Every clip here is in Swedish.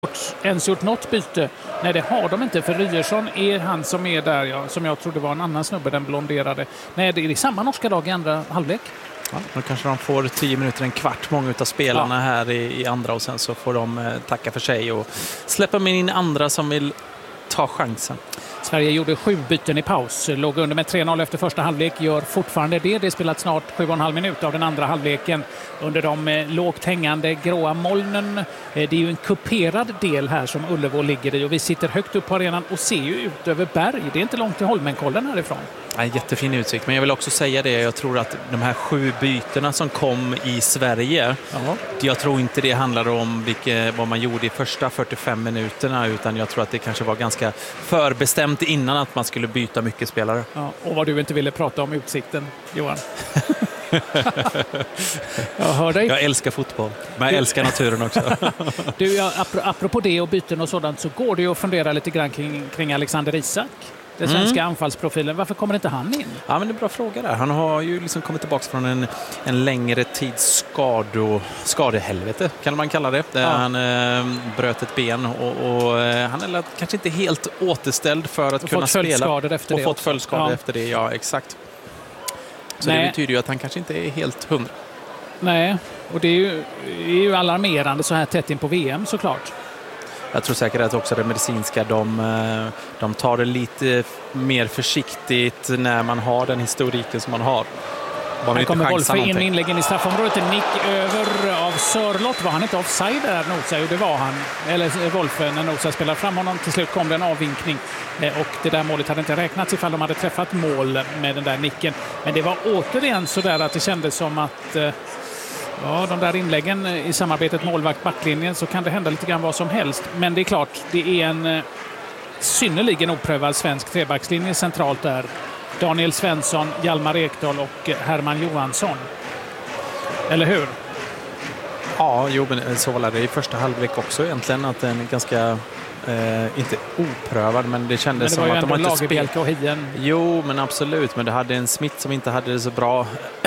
ens gjort något byte. Nej, det har de inte, för Ryerson är han som är där, ja, som jag trodde var en annan snubbe, den blonderade. Nej, det är samma norska lag i andra halvlek. Ja, då kanske de får 10 minuter, en kvart, många av spelarna här i andra, och sen så får de tacka för sig och släppa in andra som vill ta chansen. Sverige gjorde 7 byten i paus, låg under med 3-0 efter första halvlek, gör fortfarande det. Det är spelat snart 7,5 minuter av den andra halvleken under de lågt hängande gråa molnen. Det är ju en kuperad del här som Ullevål ligger i, och vi sitter högt upp på arenan och ser ju ut över berg. Det är inte långt till Holmenkollen härifrån. Ja, jättefin utsikt, men jag vill också säga det, jag tror att de här 7 bytena som kom i Sverige, jag tror inte det handlar om vad man gjorde i första 45 minuterna, utan jag tror att det kanske var ganska förbestämt innan att man skulle byta mycket spelare. Ja, och vad du inte ville prata om utsikten, Johan. Jag hör dig. Jag älskar fotboll, men jag älskar naturen också. Du, apropå det och byten och sådant, så går det ju att fundera lite grann kring Alexander Isak. Den svenska anfallsprofilen. Varför kommer inte han in? Ja, men det är en bra fråga där. Han har ju liksom kommit tillbaka från en längre tids skadehelvete, kan man kalla det. Där han bröt ett ben och han är kanske inte helt återställd för att kunna spela. Och fått följdskador efter det, ja exakt. Så det betyder ju att han kanske inte är helt 100. Nej, och det är ju alarmerande så här tätt in på VM såklart. Jag tror säkert att också det medicinska, de tar det lite mer försiktigt när man har den historiken som man har. Här kommer Wolfe in med inläggen i straffområdet. En nick över av Sörlott. Var han inte offside där, Nosa? Jo, det var han. Eller Wolfe, när Nosa spelar fram honom. Till slut kom det en avvinkning. Och det där målet hade inte räknats ifall de hade träffat mål med den där nicken. Men det var återigen så där att det kändes som att... Ja, de där inläggen i samarbetet målvakt-backlinjen, så kan det hända lite grann vad som helst. Men det är klart, det är en synnerligen oprövad svensk trebackslinje centralt där. Daniel Svensson, Hjalmar Ekdal och Herman Johansson. Eller hur? Ja, men så var det i första halvlek också egentligen, att den är ganska... inte oprövad, men det kändes som att de inte spelat. Och Hien. Jo, men absolut, men det hade en Smith som inte hade det så bra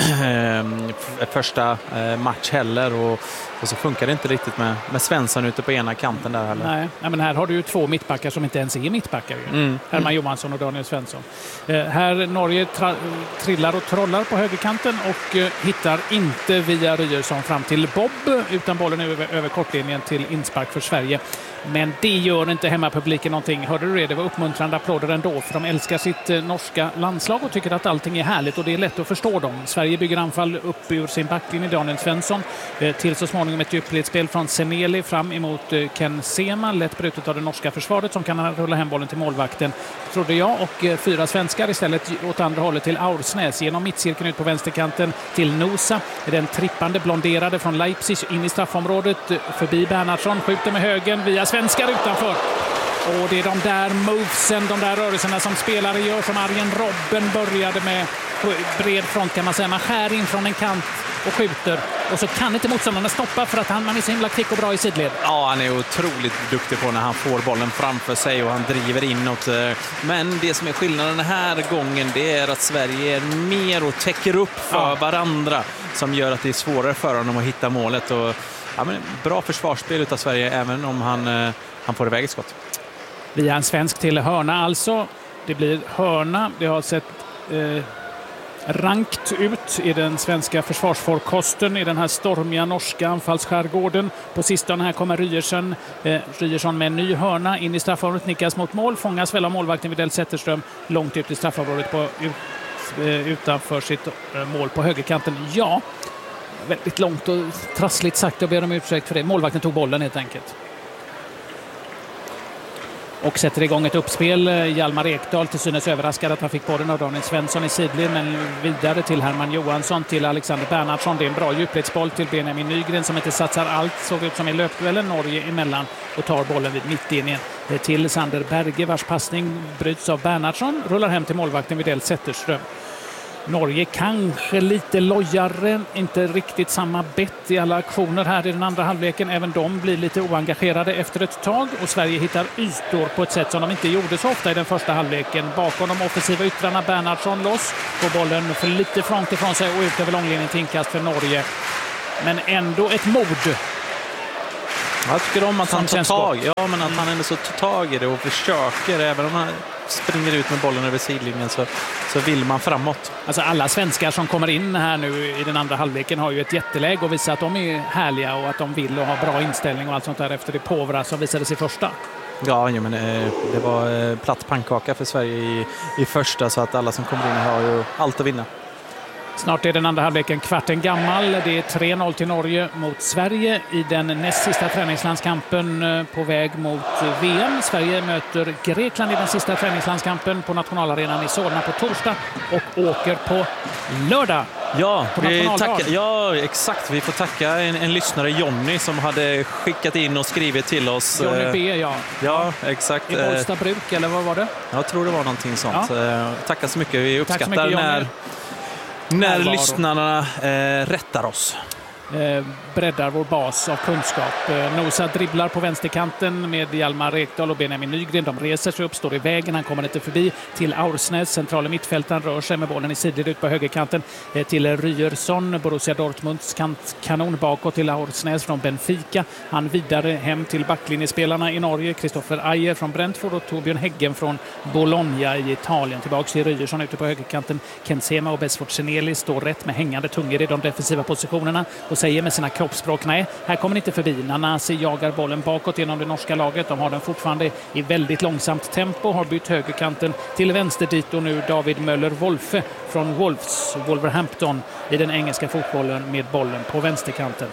första match heller, och så funkar det inte riktigt med Svensson ute på ena kanten där heller. Nej, men här har du ju 2 mittbackar som inte ens är mittbackar. Herman Johansson och Daniel Svensson. Här Norge trillar och trollar på högerkanten och hittar inte via Ryerson fram till Bob, utan bollen över kortlinjen till inspark för Sverige. Men det gör inte hemmapubliken någonting. Hörde du det? Det var uppmuntrande applåder ändå, för de älskar sitt norska landslag och tycker att allting är härligt, och det är lätt att förstå dem. Sverige bygger anfall upp ur sin backlinje, Daniel Svensson, till så småningom ett djupledsspel från Seneli fram emot Ken Sema, lätt brutet av det norska försvaret som kan rulla hem bollen till målvakten, trodde jag, och 4 svenskar istället åt andra hållet till Aursnäs, genom mittcirkeln ut på vänsterkanten till Nosa, den trippande blonderade från Leipzig in i straffområdet, förbi Bernhardsson, skjuter med högen via svenskar utanför. Och det är de där movesen, de där rörelserna som spelare gör, som Arjen Robben började med på bred front, kan man säga. Man skär in från en kant och skjuter, och så kan inte motståndarna stoppa för att man är så himla kvick och bra i sidled. Ja, han är otroligt duktig på när han får bollen framför sig och han driver inåt. Men det som är skillnaden den här gången, det är att Sverige är mer och täcker upp för varandra, som gör att det är svårare för honom att hitta målet. Och men bra försvarsspel utav Sverige, även om han får iväg ett skott. Via en svensk till hörna alltså. Det blir hörna. Det har sett rankt ut i den svenska försvarsforkosten i den här stormiga norska anfallsskärgården. På sistone här kommer Ryerson med en ny hörna in i straffområdet, nickas mot mål, fångas väl av målvakten Widell Zetterström långt ut i straffområdet utanför sitt mål på högerkanten. Ja, väldigt långt och trassligt sagt, och ber om ursäkt för det. Målvakten tog bollen helt enkelt. Och sätter igång ett uppspel. Hjalmar Ekdal till synes överraskad att han fick bollen av Daniel Svensson i sidled, men vidare till Herman Johansson, till Alexander Bernhardsson. Det är en bra djupledsboll till Benjamin Nygren som inte satsar allt, såg ut som i löpduellen Norge emellan, och tar bollen vid mittlinjen till Sander Berge, vars passning bryts av Bernhardsson, rullar hem till målvakten Widell Zetterström. Norge kanske lite lojare, inte riktigt samma bett i alla aktioner här i den andra halvleken. Även de blir lite oengagerade efter ett tag, och Sverige hittar ytor på ett sätt som de inte gjorde så ofta i den första halvleken. Bakom de offensiva yttrarna Bernhardsson loss, får bollen för lite från sig och ut över långlinjen till inkast för Norge. Men ändå ett mod. Jag tycker om att han tar tag. gott. Ja, men att han ändå så tar tag i det och försöker. Även om han springer ut med bollen över sidlinjen så vill man framåt. Alltså alla svenskar som kommer in här nu i den andra halvleken har ju ett jätteläge och visar att de är härliga och att de vill och har bra inställning och allt sånt där efter det påvra som visade sig första. Ja, men det var platt pannkaka för Sverige i första, så att alla som kommer in har ju allt att vinna. Snart är den andra halvleken kvarten gammal. Det är 3-0 till Norge mot Sverige i den näst sista träningslandskampen på väg mot VM. Sverige möter Grekland i den sista träningslandskampen på nationalarenan i Solna på torsdag och åker på lördag. Ja, ja, exakt. Vi får tacka en lyssnare, Jonny, som hade skickat in och skrivit till oss. Jonny B, ja. Ja, exakt. I Bollstabruk, eller vad var det? Jag tror det var någonting sånt. Ja. Tackar så mycket. Vi uppskattar mycket, när lyssnarna rättar oss. Breddar vår bas av kunskap. Nosa dribblar på vänsterkanten med Hjalmar Ekdal och Benjamin Nygren. De reser sig upp, står i vägen. Han kommer inte förbi till Aursnäs. Centrala mittfältaren rör sig med bollen i sidled ut på högerkanten till Ryerson. Borussia Dortmunds kanon bakåt till Aursnäs från Benfica. Han vidare hem till backlinjespelarna i Norge. Kristoffer Ajer från Brentford och Torbjörn Häggen från Bologna i Italien. Tillbaks till Ryerson ute på högerkanten. Ken Sema och Besford Seneli står rätt med hängande tungor i de defensiva positionerna och säger med sina kroppsspråk: nej, här kommer inte förbi. Nanasi jagar bollen bakåt genom det norska laget. De har den fortfarande i väldigt långsamt tempo, har bytt högerkanten till vänster dit och nu David Möller-Wolfe från Wolverhampton i den engelska fotbollen med bollen på vänsterkanten.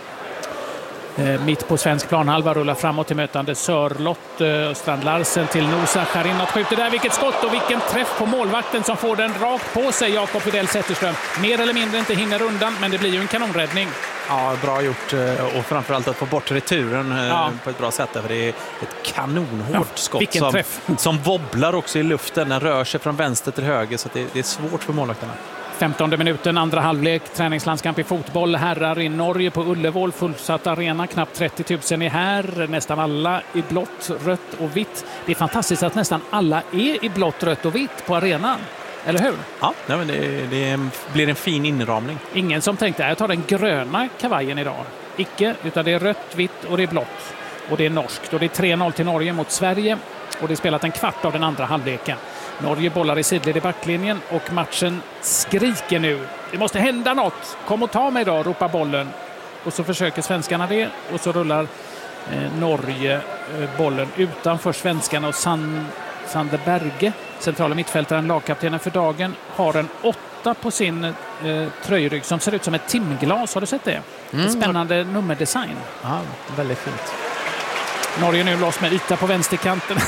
Mitt på svensk planhalva rullar framåt till mötande Sörlott. Strand Larsen till Nosa. Charinat skjuter där. Vilket skott och vilken träff på målvakten som får den rakt på sig. Jakob Widell Zetterström mer eller mindre inte hinner undan, men det blir ju en kanonräddning. Ja, bra gjort, och framförallt att få bort returen på ett bra sätt. För det är ett kanonhårt skott som wobblar också i luften. Den rör sig från vänster till höger, så det är svårt för målvakterna. 15:e minuten, andra halvlek, träningslandskamp i fotboll. Herrar i Norge på Ullevål, fullsatt arena, knappt 30 000 är här. Nästan alla i blått, rött och vitt. Det är fantastiskt att nästan alla är i blått, rött och vitt på arenan. Eller hur? Ja, men det blir en fin inramning. Ingen som tänkte, jag tar den gröna kavajen idag. Icke, utan det är rött, vitt och det är blått. Och det är norskt. Och det är 3-0 till Norge mot Sverige. Och det är spelat en kvart av den andra halvleken. Norge bollar i sidled i backlinjen och matchen skriker nu: det måste hända något, kom och ta mig då, ropar bollen. Och så försöker svenskarna det och så rullar Norge bollen utanför svenskarna och Sander Berge, centrala mittfältaren, lagkaptenen för dagen, har en 8 på sin tröjrygg som ser ut som ett timglas. Har du sett det? Ett spännande nummerdesign. Ja, väldigt fint. Norge nu loss med yta på vänsterkanten.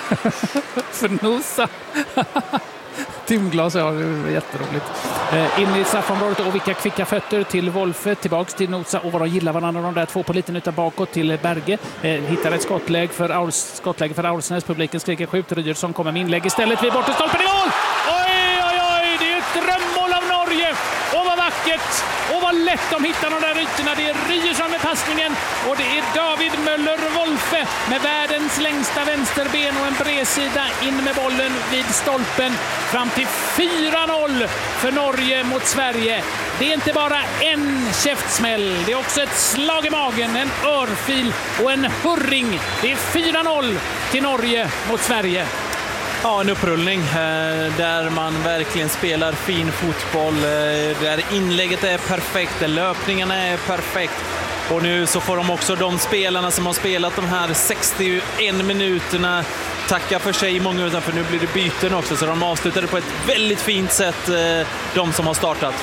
För Nosa. Timglas, ja, det är jätteroligt. In i straffområdet och vilka kvicka fötter till Wolfe, tillbaks till Nosa och vad de gillar varandra de där två på liten yta bakåt till Berge. Hittar ett skottläge för Aursnäs. Publiken skriker skjut. Ryerson kommer med inlägg istället vid bortre stolpen i mål! Oj, oj, oj! Det är ett drömmål av Norge! Och vad vackert! Och vad lätt de hittar de där ytorna. Det är Ryerson med passningen och det är David Möller-Wolfe med världens längsta vänsterben och en bredsida in med bollen vid stolpen. Fram till 4-0 för Norge mot Sverige. Det är inte bara en käftsmäll, det är också ett slag i magen, en örfil och en hurring. Det är 4-0 till Norge mot Sverige. Ja, en upprullning där man verkligen spelar fin fotboll, där inlägget är perfekt, där löpningarna är perfekt. Och nu så får de också, de spelarna som har spelat de här 61 minuterna, tacka för sig i många minuter, för nu blir det byten också. Så de avslutade på ett väldigt fint sätt, de som har startat.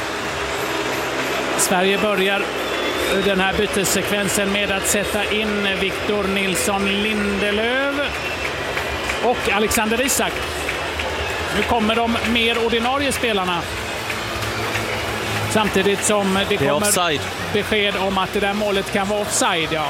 Sverige börjar den här bytessekvensen med att sätta in Victor Nilsson Lindelöf och Alexander Isak. Nu kommer de mer ordinarie spelarna. Samtidigt som det kommer offside. Besked om att det där målet kan vara offside. Ja.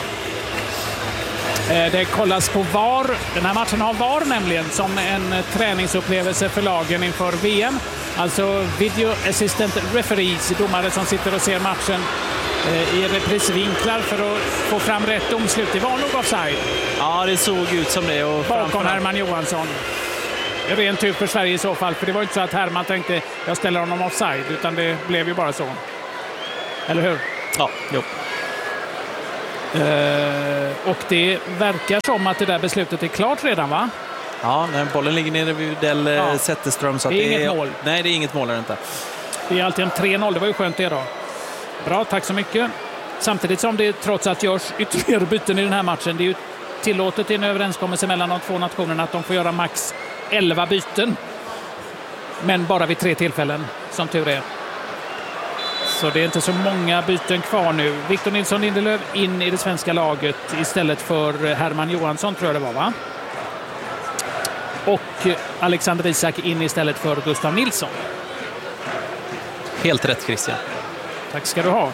Det kollas på VAR. Den här matchen har VAR nämligen som en träningsupplevelse för lagen inför VM. Alltså Video Assistant Referees, domare som sitter och ser matchen i reprisvinklar för att få fram rätt domslut. Det var nog offside. Ja, det såg ut som det. Och bakom Herman Johansson. Det är rent tur för Sverige i så fall, för det var inte så att Herman tänkte jag ställer honom offside, utan det blev ju bara så. Eller hur? Ja, jo. Och det verkar som att det där beslutet är klart redan, va? Ja, när bollen ligger nere vid Zetterström. Så det är inget mål. Nej, det är inget mål. Inte. Det är alltid en 3-0, det var ju skönt det då. Bra, tack så mycket. Samtidigt som det trots allt görs ytterligare byten i den här matchen. Det är ju tillåtet i en överenskommelse mellan de två nationerna att de får göra max 11 byten. Men bara vid 3 tillfällen, som tur är. Så det är inte så många byten kvar nu. Victor Nilsson Lindelöf in i det svenska laget istället för Herman Johansson, tror jag det var, va? Och Alexander Isak in istället för Gustav Nilsson. Helt rätt, Christian. Tack ska du ha.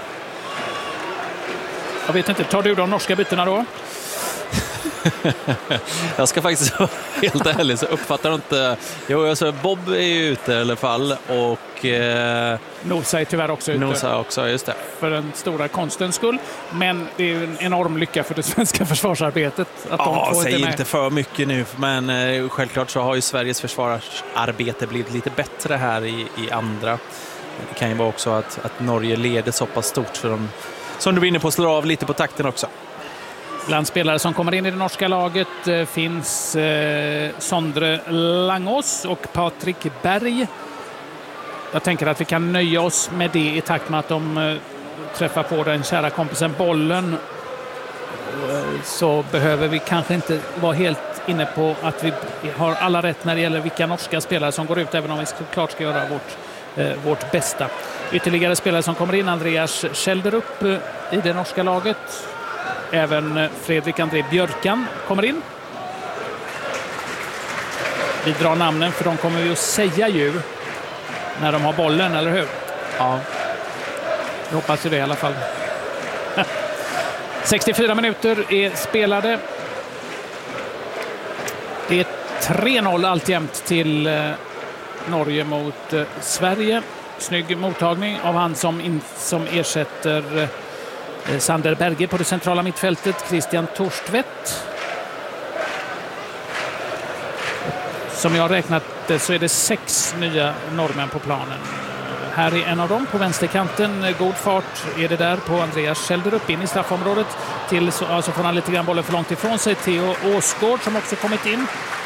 Jag vet inte, tar du de norska bytena då? Jag ska faktiskt vara helt ärlig, så uppfattar inte... Jo, alltså Bob är ju ute i alla fall, och... Nosa är tyvärr också ute. Nosa också, just det. För den stora konstens skull. Men det är en enorm lycka för det svenska försvarsarbetet. Att säg inte för mycket nu, men självklart så har ju Sveriges försvarsarbete blivit lite bättre här i andra. Det kan ju vara också att Norge leder så pass stort, för de, som du var inne på, slår av lite på takten också. Bland spelare som kommer in i det norska laget finns Sondre Langås och Patrik Berg. Jag tänker att vi kan nöja oss med det i takt med att de träffar på den kära kompisen bollen. Så behöver vi kanske inte vara helt inne på att vi har alla rätt när det gäller vilka norska spelare som går ut, även om vi såklart ska göra vårt bästa. Ytterligare spelare som kommer in: Andreas Kjelderup i det norska laget. Även Fredrik André Björkan kommer in. Vi drar namnen, för de kommer vi att säga ju när de har bollen, eller hur? Ja. Jag hoppas ju det i alla fall. 64 minuter är spelade. Det är 3-0 alltjämt till Norge mot Sverige. Snygg mottagning av han som ersätter Sander Berge på det centrala mittfältet, Christian Torstvedt. Som jag räknat så är det 6 nya norrmän på planen. Här är en av dem på vänsterkanten. God fart är det där på Andreas Kjelderup in i straffområdet. Så får han lite grann bollen för långt ifrån sig. Theo Åsgård som också kommit in.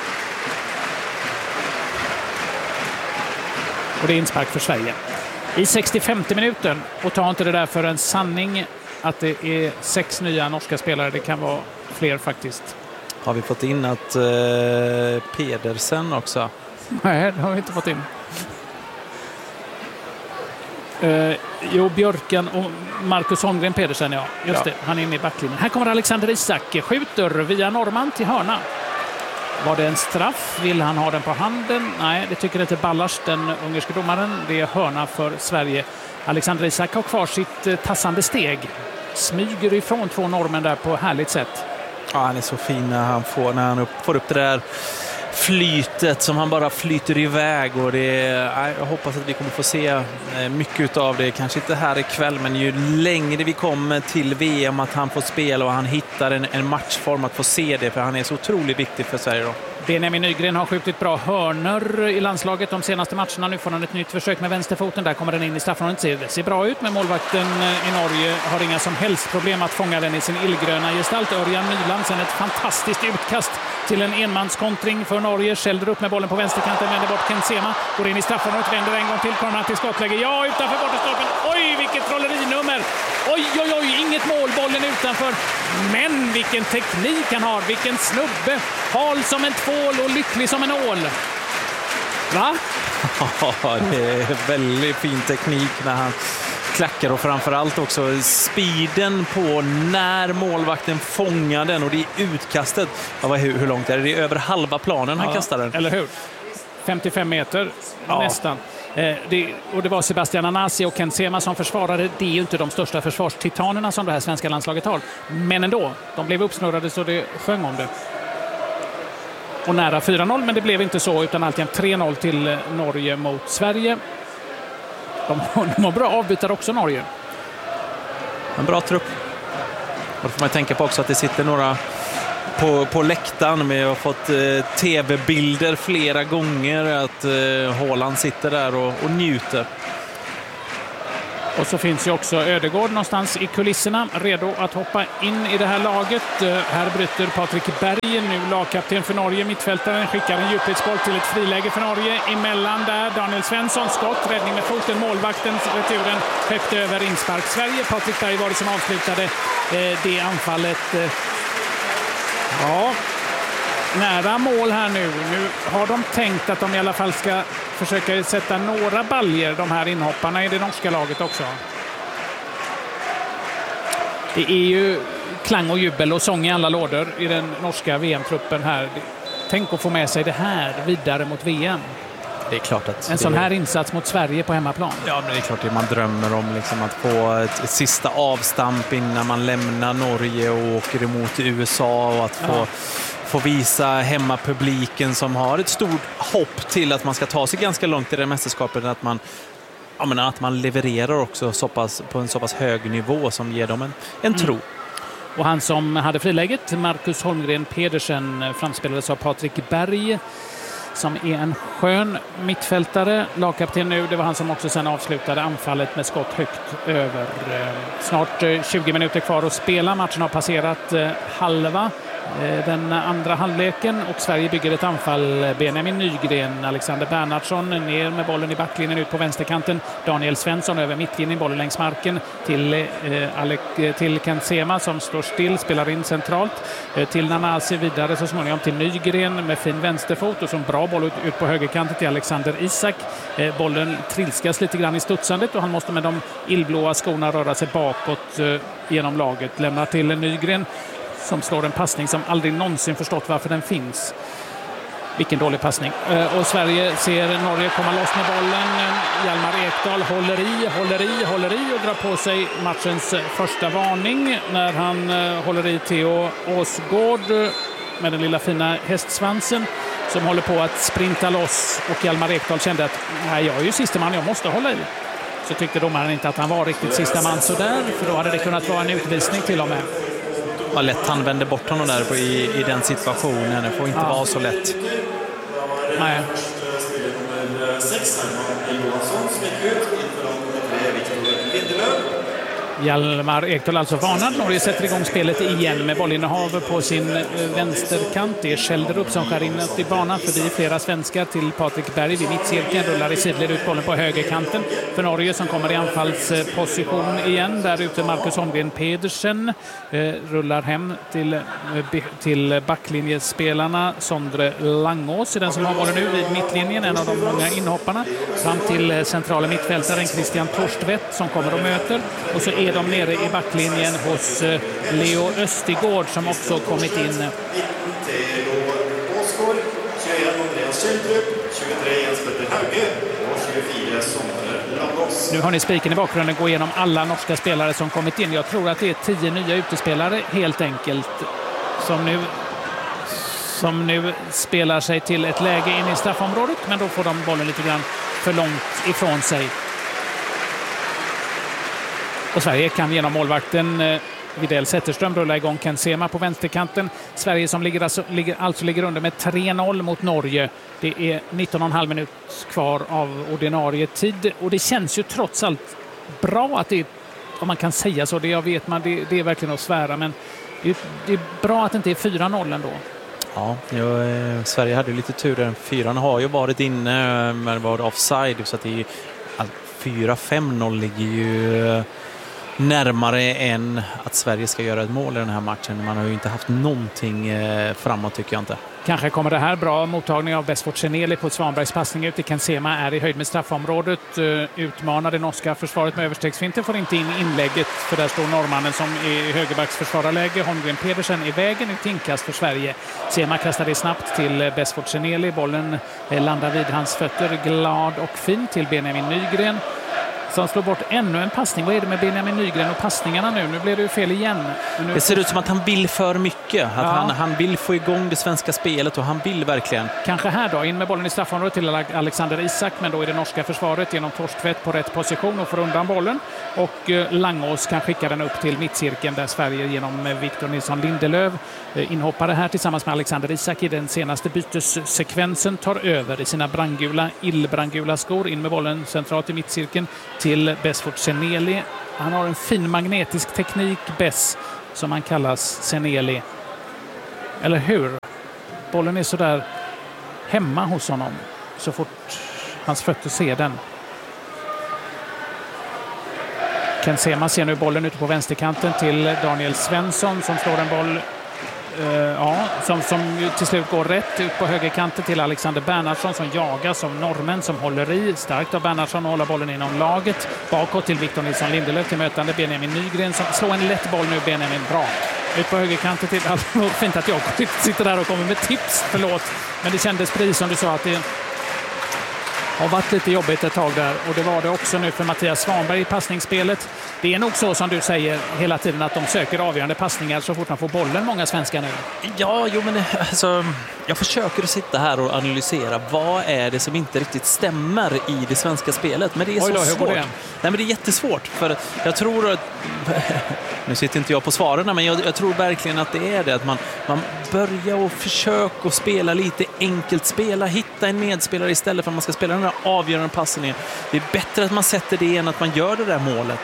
Och det är inspark för Sverige. I 65 minuten, och ta inte det där för en sanning att det är 6 nya norska spelare. Det kan vara fler faktiskt. Har vi fått in att Pedersen också? Nej, det har vi inte fått in. Björkan och Marcus Holmgren Pedersen, ja. Just det, han är inne i backlinjen. Här kommer Alexander Isak, skjuter via Norman till hörna. Var det en straff? Vill han ha den på handen? Nej, det tycker inte Ballars, den ungerska domaren. Det är hörna för Sverige. Alexander Isak har kvar sitt tassande steg. Smyger ifrån 2 normen där på härligt sätt. Ja, han är så fin när han får upp det där flytet som han bara flyter iväg, och jag hoppas att vi kommer få se mycket av det, kanske inte här ikväll, men ju längre vi kommer till VM, att han får spela och han hittar en matchform, att få se det, för han är så otroligt viktig för Sverige då. Benjamin Nygren har skjutit bra hörnor i landslaget de senaste matcherna. Nu får han ett nytt försök med vänsterfoten. Där kommer den in i straffområdet. Det ser bra ut, men målvakten i Norge har inga som helst problem att fånga den i sin illgröna gestalt. Örjan Nyland, sen ett fantastiskt utkast till en enmanskontring för Norge. Kjellder upp med bollen på vänsterkanten, vänder bort Kensema. Går in i straffområdet, vänder en gång till, kommer han till skottläge. Ja, utanför bortastolpen. Oj, vilket trollerinummer! Oj, inget mål, bollen utanför. Men vilken teknik han har, vilken snubbe. Hal som en tvål och lycklig som en ål. Va? Ja, det är väldigt fin teknik när han klackar, och framförallt också speeden på när målvakten fångar den, och det är utkastet. Ja, hur långt är det? Det är över halva planen han kastar den. Eller hur? 55 meter nästan. Det var Sebastian Anasi och Kensema som försvarade. Det är ju inte de största försvarstitanerna som det här svenska landslaget har. Men ändå, de blev uppsnurrade så det sjöng om det. Och nära 4-0, men det blev inte så, utan alltid 3-0 till Norge mot Sverige. De har bra avbytare också, Norge. En bra trupp. Och då får man tänka på också att det sitter några på läktaren. Vi har fått tv-bilder flera gånger att Haaland sitter där och njuter. Och så finns ju också Ödegård någonstans i kulisserna, redo att hoppa in i det här laget. Här bryter Patrik Berg, nu lagkapten för Norge. Mittfältaren skickar en djupledsboll till ett friläge för Norge. Emellan där Daniel Svensson, skott, räddning med foten, målvaktens returen högt över inspark. Sverige, Patrik Berg var det som avslutade det anfallet. Ja, nära mål här nu. Nu har de tänkt att de i alla fall ska försöka sätta några baljer, de här inhopparna i det norska laget också. Det är ju klang och jubel och sång i alla lådor i den norska VM-truppen här. Tänk att få med sig det här vidare mot VM. Det är klart att en sån här insats mot Sverige på hemmaplan. Ja, men det är klart det man drömmer om, liksom, att få ett sista avstamp innan man lämnar Norge och åker emot USA, och att få visa hemmapubliken som har ett stort hopp till att man ska ta sig ganska långt i det mästerskapet, att man levererar också på en så pass hög nivå som ger dem en tro. Och han som hade friläget, Marcus Holmgren Pedersen, framspelades av Patrik Berg, som är en skön mittfältare, lagkapten nu. Det var han som också sen avslutade anfallet med skott högt över. Snart 20 minuter kvar att spela. Matchen har passerat halva den andra halvleken och Sverige bygger ett anfall. Benjamin Nygren, Alexander Bernhardsson ner med bollen i backlinjen ut på vänsterkanten. Daniel Svensson över mittlinjen, bollen längs marken till Kensema som står still, spelar in centralt till Nanasi, vidare så småningom till Nygren med fin vänsterfot och som bra boll ut på högerkanten till Alexander Isak. Bollen trilskas lite grann i studsandet och han måste med de illblåa skorna röra sig bakåt genom laget. Lämnar till Nygren som slår en passning som aldrig någonsin förstått varför den finns. Vilken dålig passning. Och Sverige ser Norge komma loss med bollen. Hjalmar Ekdal håller i och drar på sig matchens första varning när han håller i Theo Åsgård med den lilla fina hästsvansen som håller på att sprinta loss, och Hjalmar Ekdal kände att nej, jag är ju sista man, jag måste hålla i. Så tyckte domaren inte att han var riktigt sista man så där, för då hade det kunnat vara en utvisning till och med. Vad lätt han vände bort honom där i den situationen. Det får inte vara så lätt. Nej. Hjalmar Ekdal alltså varnad. Norge sätter igång spelet igen med bollinnehav på sin vänsterkant. Det är Skälderup som skär in i banan förbi flera svenskar till Patrik Berg vid mittcirkeln. Rullar i sidled ut bollen på högerkanten för Norge som kommer i anfallsposition igen. Där ute Marcus Holmgren Pedersen rullar hem till backlinjespelarna. Sondre Langås är den som har bollen nu vid mittlinjen, en av de många inhopparna. Fram till centrala mittfältaren Christian Torstvedt som kommer och möter. Och så är de nere i backlinjen hos Leo Östigård som också kommit in. Nu har ni spiken i bakgrunden, gå igenom alla norska spelare som kommit in. Jag tror att det är 10 nya utespelare helt enkelt som nu spelar sig till ett läge in i straffområdet, men då får de bollen lite grann för långt ifrån sig. Och Sverige kan genom målvakten Videll Zetterström rulla igång Kensema på vänsterkanten. Sverige som ligger under med 3-0 mot Norge. Det är 19,5 minut kvar av ordinarie tid. Och det känns ju trots allt bra att det är, om man kan säga så, det jag vet man, det är verkligen att svära. Men det är bra att det inte är 4-0 ändå. Ja, Sverige hade lite tur. 4:an har ju varit inne med var offside, så att det är 4-5-0 ligger ju närmare än att Sverige ska göra ett mål i den här matchen. Man har ju inte haft någonting framåt, tycker jag inte. Kanske kommer det här bra mottagning av Besford Cheneli på Svanbergs passning ut i Kensema, är i höjd med straffområdet, utmanar det norska försvaret med överstegsfinten, får inte in inlägget för där står norrmannen som är i högerbacksförsvararläge. Holmgren Pedersen i vägen, ut inkast för Sverige. Sema kastar det snabbt till Besford Cheneli, bollen landar vid hans fötter, glad och fin till Benjamin Nygren som slår bort ännu en passning. Vad är det med Benjamin Nygren och passningarna nu? Nu blir det ju fel igen. Det ser ut som att han vill för mycket. Att han vill få igång det svenska spelet och han vill verkligen. Kanske här då, in med bollen i straffområdet till Alexander Isak, men då är det norska försvaret genom Torstvedt på rätt position och får undan bollen. Och Langås kan skicka den upp till mittcirkeln där Sverige genom Victor Nilsson Lindelöf, inhoppare här tillsammans med Alexander Isak i den senaste bytessekvensen, tar över i sina illbrandgula skor. In med bollen centralt i mittcirkeln till Besford Seneli. Han har en fin magnetisk teknik, Bess, som han kallas, Seneli. Eller hur? Bollen är så där hemma hos honom så fort hans fötter ser den. Ken Sema ser nu bollen ute på vänsterkanten till Daniel Svensson som slår en boll som till slut går rätt ut på högerkanten till Alexander Bernhardsson som jagas av norrmän som håller i. Starkt av Bernhardsson och håller bollen inom laget. Bakåt till Victor Nilsson Lindelöf till mötande Benjamin Nygren som slår en lätt boll nu. Benjamin bra. Ut på högerkanten till... Fint att jag sitter där och kommer med tips, förlåt. Men det kändes precis som du sa att det har varit lite jobbigt ett tag där. Och det var det också nu för Mattias Svanberg i passningsspelet. Det är nog så som du säger hela tiden att de söker avgörande passningar så fort man får bollen, många svenskar nu. Ja, men alltså, jag försöker att sitta här och analysera vad är det som inte riktigt stämmer i det svenska spelet. Men det är svårt. Nej, men det är jättesvårt. För jag tror att... Nu sitter inte jag på svaren, men jag tror verkligen att det är det. Att man börjar och försöka att spela lite enkelt. Hitta en medspelare istället för att man ska spela den där avgörande passningen. Det är bättre att man sätter det än att man gör det där målet.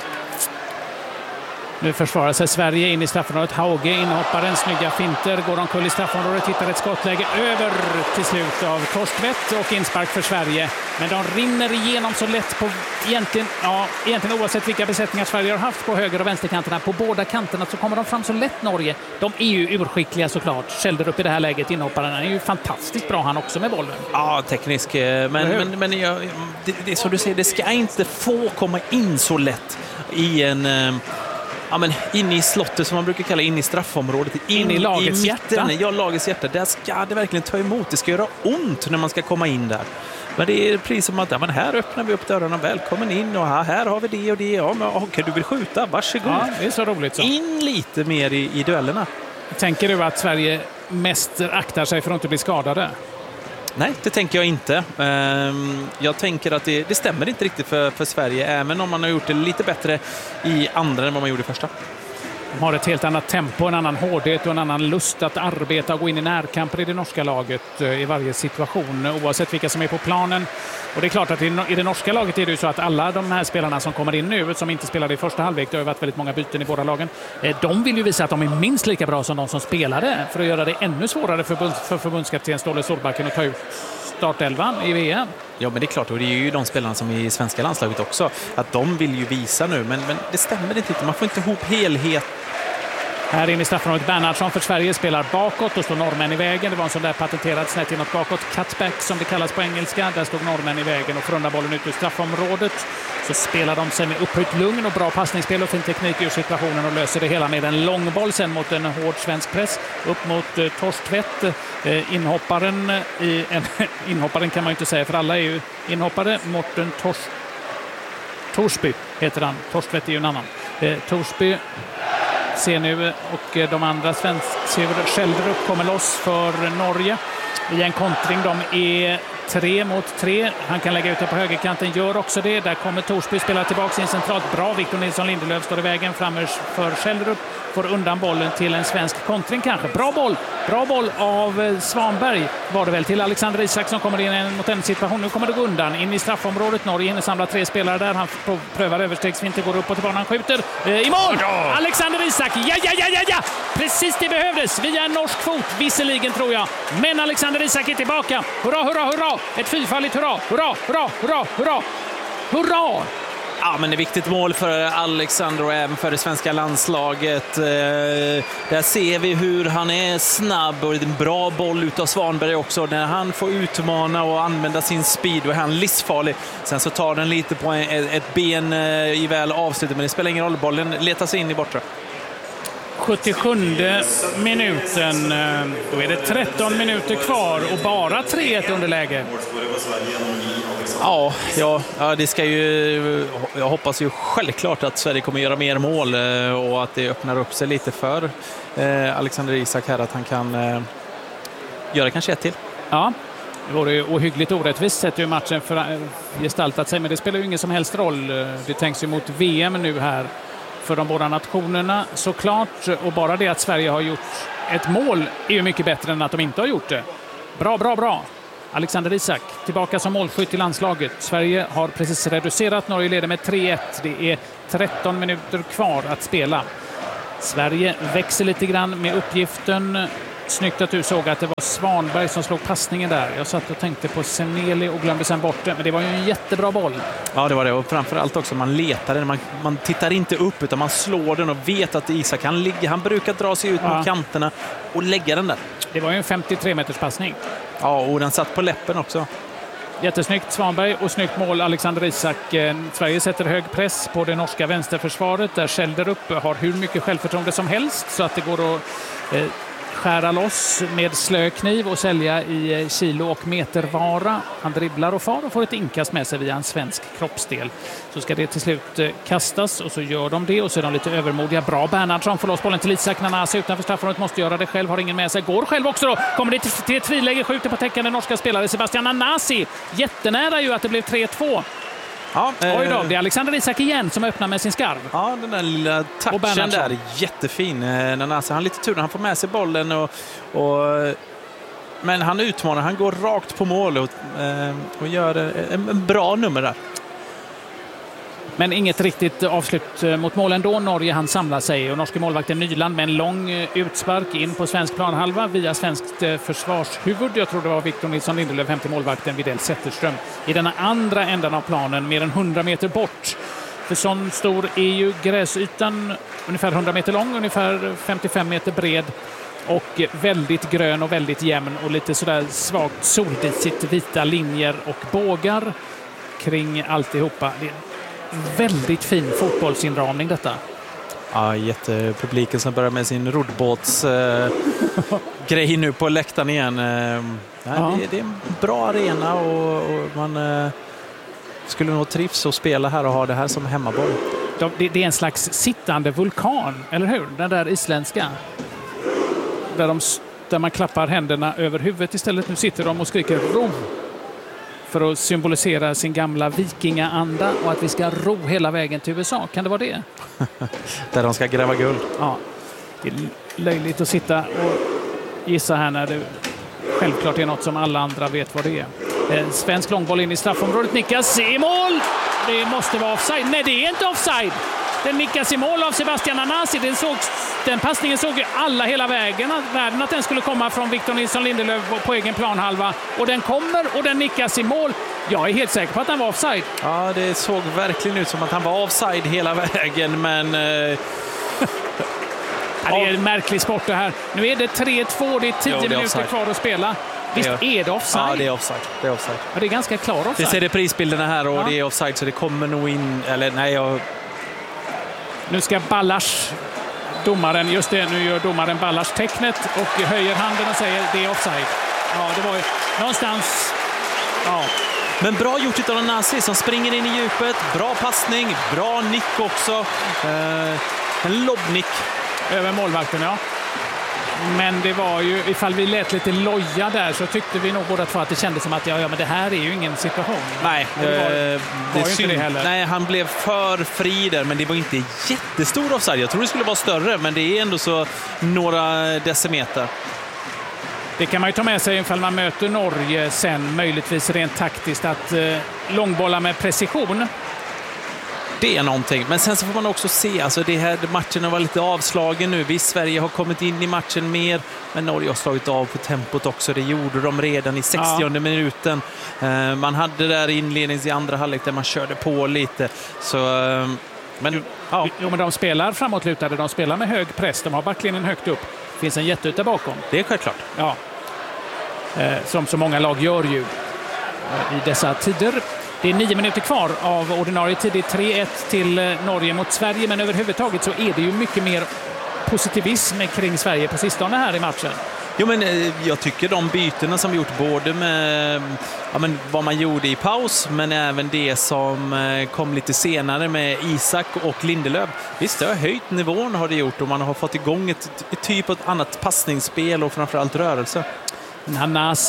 Nu försvarar sig Sverige in i straffområdet. Hauge inhopparen, snygga finter. Går omkull i straffområdet, hittar ett skottläge över till slut av Torstvedt och inspark för Sverige. Men de rinner igenom så lätt på egentligen oavsett vilka besättningar Sverige har haft på höger- och vänsterkanterna. På båda kanterna så kommer de fram så lätt, Norge. De är ju urskickliga såklart. Kälder upp i det här läget, inhopparen är ju fantastiskt bra han också med bollen. Ja, teknisk. Men det är som du säger, det ska inte få komma in så lätt i en... in i slottet som man brukar kalla in i straffområdet. In i lagets hjärta. Ja, lagets hjärta. Där ska det verkligen ta emot. Det ska göra ont när man ska komma in där. Men det är precis som att här öppnar vi upp dörrarna. Välkommen in och här har vi det och det. Ja, men okej, du vill skjuta. Varsågod. Ja, det är så roligt så. In lite mer i duellerna. Tänker du att Sverige mest aktar sig för att inte bli skadade? Nej, det tänker jag inte. Jag tänker att det stämmer inte riktigt för Sverige, även om man har gjort det lite bättre i andra än vad man gjorde i första. De har ett helt annat tempo, en annan hårdhet och en annan lust att arbeta och gå in i närkamper i det norska laget i varje situation, oavsett vilka som är på planen. Och det är klart att i det norska laget är det ju så att alla de här spelarna som kommer in nu, som inte spelade i första halvlek, det har varit väldigt många byten i båda lagen, de vill ju visa att de är minst lika bra som de som spelade för att göra det ännu svårare för förbundskapten Ståle Solbacken att ta ut startelvan i VM. Ja, men det är klart, och det är ju de spelarna som är i svenska landslaget också, att de vill ju visa nu, men det stämmer inte. Man får inte ihop helhet. Här inne i straffområdet Bernhardsson för Sverige spelar bakåt och står norrmän i vägen. Det var en sån där patenterad snett inåt bakåt. Cutback som det kallas på engelska. Där stod norrmän i vägen och förundar bollen ut ur straffområdet. Så spelar de sig med upphöjt lugn och bra passningsspel och fin teknik ur situationen och löser det hela med en lång boll sen mot en hård svensk press. Upp mot Torstvedt. Inhopparen kan man ju inte säga för alla är ju inhoppare. Morten Torsby heter han. Torstvedt är ju en annan. Torsby ser nu och de andra Skälder upp kommer loss för Norge i en kontring. De är 3 mot 3. Han kan lägga ut det på högerkanten, gör också det. Där kommer Torsby spela tillbaka in centralt. Bra, Victor Nilsson Lindelöf står i vägen framme för Skälderup. Får undan bollen till en svensk kontring kanske. Bra boll av Svanberg var det väl till Alexander Isak som kommer in mot en situation. Nu kommer det gå undan in i straffområdet. Norge samlar 3 spelare där. Han prövar överstegsvinter, går upp och tillbaka. Han skjuter i mål! Ja! Alexander Isak, ja! Precis det behövdes via en norsk fot, visserligen tror jag. Men Alexander Isak är tillbaka. Hurra! Ett fyrfaldigt hurra! Ja, men det är viktigt mål för Alexander och även för det svenska landslaget. Där ser vi hur han är snabb och en bra boll utav Svanberg också. När han får utmana och använda sin speed och är han livsfarlig. Sen så tar den lite på ett ben i väl avslutet, men det spelar ingen roll. Bollen letar sig in i bortre. 77 minuten. Då är det 13 minuter kvar och bara 3-1 underläge. Ja, det ska ju... Jag hoppas ju självklart att Sverige kommer göra mer mål och att det öppnar upp sig lite för Alexander Isak här, att han kan göra kanske 1 till. Ja, det vore ju ohyggligt orättvist sett hur matchen gestaltat sig, men det spelar ju ingen som helst roll. Det tänks ju mot VM nu här för de båda nationerna såklart, och bara det att Sverige har gjort ett mål är ju mycket bättre än att de inte har gjort det. Bra. Alexander Isak tillbaka som målskytt i landslaget. Sverige har precis reducerat. Norge leder med 3-1. Det är 13 minuter kvar att spela. Sverige växer lite grann med uppgiften. Snyggt att du såg att det var Svanberg som slog passningen där. Jag satt och tänkte på Seneli och glömde sen bort det. Men det var ju en jättebra boll. Ja, det var det. Och framförallt också man letar den. Man tittar inte upp utan man slår den och vet att Isak kan ligga. Han brukar dra sig ut mot kanterna och lägga den där. Det var ju en 53-meters passning. Ja, och den satt på läppen också. Jättesnyggt Svanberg och snyggt mål Alexander Isak. Sverige sätter hög press på det norska vänsterförsvaret där Skjelderup har hur mycket självförtroende som helst så att det går att skära loss med slökniv och sälja i kilo och metervara. Han dribblar och far och får ett inkast med sig via en svensk kroppsdel. Så ska det till slut kastas och så gör de det och så är de lite övermodiga. Bra Bernhardsson får loss bollen till Isak. Nanasi utanför straffområdet måste göra det själv, har ingen med sig. Går själv också då. Kommer det till ett friläge, skjuter på täckande norska spelare. Sebastian Nanasi, jättenära ju att det blev 3-2. Ja, oj då, det är Alexander Isak igen som öppnar med sin skarv. Ja, den där lilla touchen där är jättefin. Nanasi, han har lite tur när han får med sig bollen men han utmanar, han går rakt på mål och gör en bra nummer där. Men inget riktigt avslut mot mål ändå. Norge han samlar sig och norske målvakten Nyland med en lång utspark in på svensk planhalva via svenskt försvarshuvud. Jag tror det var Victor Nilsson Lindelöf, 50 målvakten Widell Zetterström. I denna andra ändan av planen, mer än 100 meter bort. För sån stor är ju gräsytan, ungefär 100 meter lång, ungefär 55 meter bred. Och väldigt grön och väldigt jämn och lite sådär svagt soldisigt vita linjer och bågar kring alltihopa. Det är väldigt fin fotbollsinramning detta. Ja, jättepubliken som börjar med sin roddbåts grej nu på läktaren igen. Det är en bra arena och man skulle nog trivs att spela här och ha det här som hemmaboll. Det är en slags sittande vulkan, eller hur? Den där isländska. Där man klappar händerna över huvudet istället. Nu sitter de och skriker ro. För att symbolisera sin gamla vikingaanda och att vi ska ro hela vägen till USA. Kan det vara det? Där de ska gräva guld. Ja, det är löjligt att sitta och gissa här när det självklart är något som alla andra vet vad det är. Svensk långboll in i straffområdet, nickas i mål! Det måste vara offside. Nej, det är inte offside! Den nickas i mål av Sebastian Nanasi. Den passningen såg ju alla hela vägen att den skulle komma från Victor Nilsson Lindelöf på egen planhalva. Och den kommer och den nickas i mål. Jag är helt säker på att den var offside. Ja, det såg verkligen ut som att han var offside hela vägen, men... Det är en märklig sport det här. Nu är det 3-2, det är 10 minuter kvar att spela. Visst är det offside? Ja, det är offside. Det är offside. Ja, det är ganska klar offside. Vi ser det prisbilderna här och det är offside, så det kommer nog in... Eller nej, Nu ska Ballas, domaren, just det, nu gör domaren Ballas tecknet och höjer handen och säger det är offside. Ja, det var ju någonstans... Ja. Men bra gjort av Nanasi som springer in i djupet. Bra passning, bra nick också. En lobbnick. Över målvakten, ja. Men det var ju, ifall vi lät lite loja där så tyckte vi nog båda två att det kändes som att men det här är ju ingen situation. Nej, det var ju inte det heller. Nej, han blev för fri där, men det var inte jättestor offside. Jag tror det skulle vara större, men det är ändå så några decimeter. Det kan man ju ta med sig ifall man möter Norge sen, möjligtvis rent taktiskt, att långbolla med precision. Det är någonting. Men sen så får man också se, alltså det här matchen var lite avslagen nu. Visst, Sverige har kommit in i matchen mer, men Norge har slagit av på tempot också. Det gjorde de redan i 60:e minuten. Man hade där inlednings i andra halvlek där man körde på lite. Så, men de spelar framåtlutade, de spelar med hög press, de har backlinjen högt upp. Det finns en jätteyta bakom. Det är självklart. Ja. Som så många lag gör ju i dessa tider. Det är 9 minuter kvar av ordinarie tid. Det är 3-1 till Norge mot Sverige, men överhuvudtaget så är det ju mycket mer positivism kring Sverige på sistone här i matchen. Jo, men jag tycker de bytena som gjort både med vad man gjorde i paus, men även det som kom lite senare med Isak och Lindelöf. Visst, det har höjt nivån har det gjort och man har fått igång ett typ av annat passningsspel och framförallt rörelse. Nanasi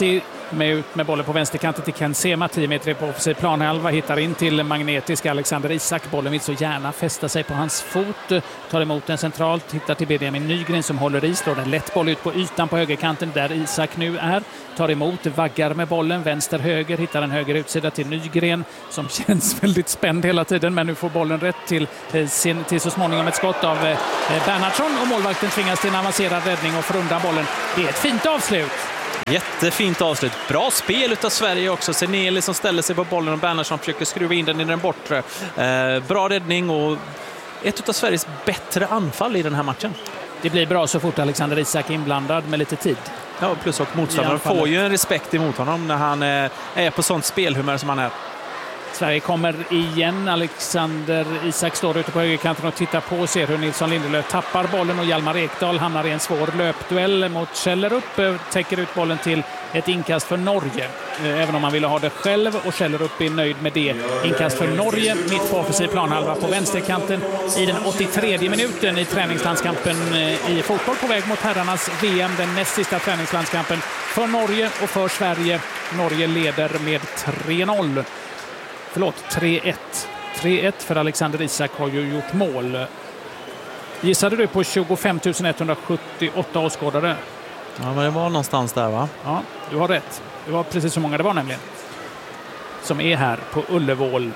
med bollen på vänsterkanten till Ken Sema, 10 meter på offensiv planhalva, hittar in till magnetisk Alexander Isak. Bollen vill så gärna fästa sig på hans fot, tar emot den centralt, hittar till Benjamin Nygren som håller i, slår en lätt boll ut på ytan på högerkanten där Isak nu är, tar emot, vaggar med bollen, vänster-höger, hittar en höger utsida till Nygren som känns väldigt spänd hela tiden, men nu får bollen rätt till så småningom ett skott av Bernhardsson och målvakten tvingas till en avancerad räddning och får undan bollen. Det är ett fint avslut. Jättefint avslut. Bra spel utav Sverige också. Seneli som ställer sig på bollen och Bernhardsson försöker skruva in den i den bortre. Bra räddning och ett av Sveriges bättre anfall i den här matchen. Det blir bra så fort Alexander Isak är inblandad med lite tid. Ja, plus och motståndaren får ju en respekt emot honom när han är på sånt spelhumör som han är. Sverige kommer igen. Alexander Isak står ute på högerkanten och tittar på och ser hur Nilsson Lindelöf tappar bollen och Hjalmar Ekdal hamnar i en svår löpduell mot Källerup. Täcker ut bollen till ett inkast för Norge. Även om man ville ha det själv och Källerup är nöjd med det. Inkast för Norge mitt på offensiv planhalva på vänsterkanten i den 83 minuten i träningslandskampen i fotboll på väg mot herrarnas VM. Den näst sista träningslandskampen för Norge och för Sverige. Norge leder med 3-0. Förlåt, 3-1. 3-1 för Alexander Isak har ju gjort mål. Gissade du på 25 178 åskådare? Ja, men det var någonstans där, va? Ja, du har rätt. Det var precis så många det var nämligen. Som är här på Ullevål.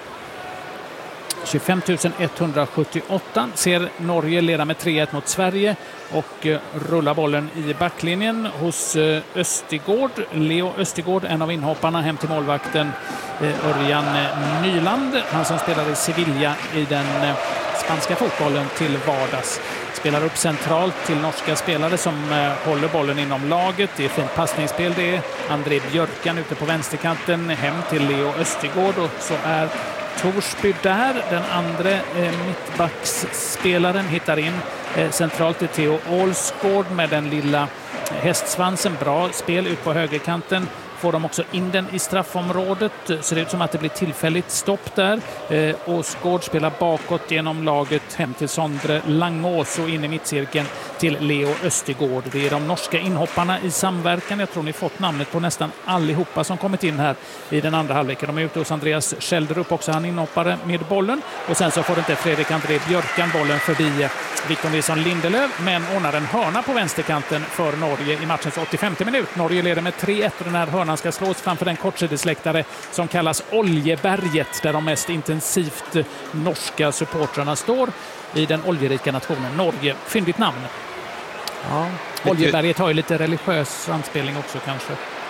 25 178 ser Norge leda med 3-1 mot Sverige och rullar bollen i backlinjen hos Östigård. Leo Östigård, en av inhopparna, hem till målvakten Örjan Nyland. Han som spelar i Sevilla i den spanska fotbollen till vardags. Spelar upp centralt till norska spelare som håller bollen inom laget. Det är fint passningsspel det är. André Björkan ute på vänsterkanten hem till Leo Östigård och så är Torsby där. Den andra mittbacksspelaren hittar in centralt till Theo Ålsgård med den lilla hästsvansen. Bra spel ut på högerkanten. Får de också in den i straffområdet. Ser det ut som att det blir tillfälligt stopp där. Åsgård spelar bakåt genom laget hem till Sondre Langås och in i mittcirkeln till Leo Östigård. Det är de norska inhopparna i samverkan. Jag tror ni fått namnet på nästan allihopa som kommit in här i den andra halvleken. De är ute hos Andreas Kälderup också, han inhoppare med bollen. Och sen så får inte Fredrik André Björkan bollen förbi Victor Nilsson Lindelöf, men ordnar en hörna på vänsterkanten för Norge i matchens 85 minut. Norge leder med 3-1 och den här hörnan ska slås framför den kortsidesläktare som kallas Oljeberget, där de mest intensivt norska supportrarna står i den oljerika nationen Norge. Fyndigt namn. Ja, Oljeberget har ju lite religiös anspelning också kanske.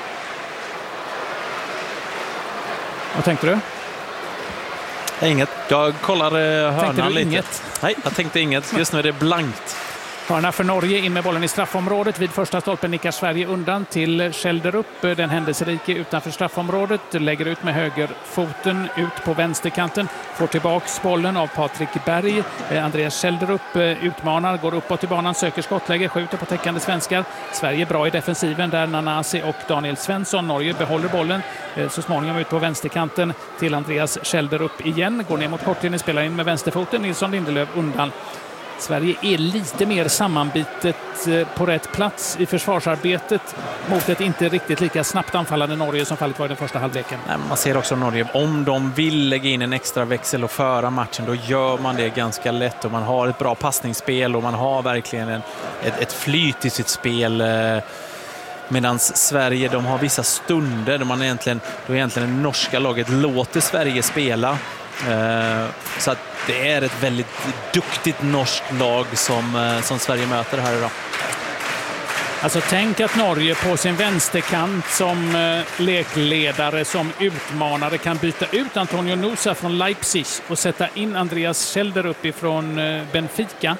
Vad tänkte du? Inget. Jag kollar hörnan lite. Inget? Nej, jag tänkte inget. Just nu är det blankt. Hörna för Norge in med bollen i straffområdet. Vid första stolpen nickar Sverige undan till Kälderup. Den händelserike utanför straffområdet. Lägger ut med högerfoten ut på vänsterkanten. Får tillbaks bollen av Patrik Berg. Andreas Kälderup utmanar, går uppåt i banan, söker skottläge, skjuter på täckande svenskar. Sverige bra i defensiven där Nanasi och Daniel Svensson. Norge behåller bollen så småningom ut på vänsterkanten till Andreas Kälderup igen. Går ner mot kortlinjen, spelar in med vänsterfoten. Nilsson Lindelöf undan. Sverige är lite mer sammanbitet på rätt plats i försvarsarbetet mot ett inte riktigt lika snabbt anfallande Norge som fallet var i den första halvleken. Man ser också Norge, om de vill lägga in en extra växel och föra matchen, då gör man det ganska lätt och man har ett bra passningsspel och man har verkligen ett flyt i sitt spel. Medan Sverige, de har vissa stunder då egentligen det norska laget låter Sverige spela. Så att det är ett väldigt duktigt norskt lag som Sverige möter här idag. Alltså tänk att Norge på sin vänsterkant som lekledare, som utmanare kan byta ut Antonio Nusa från Leipzig och sätta in Andreas Kälderup ifrån Benfica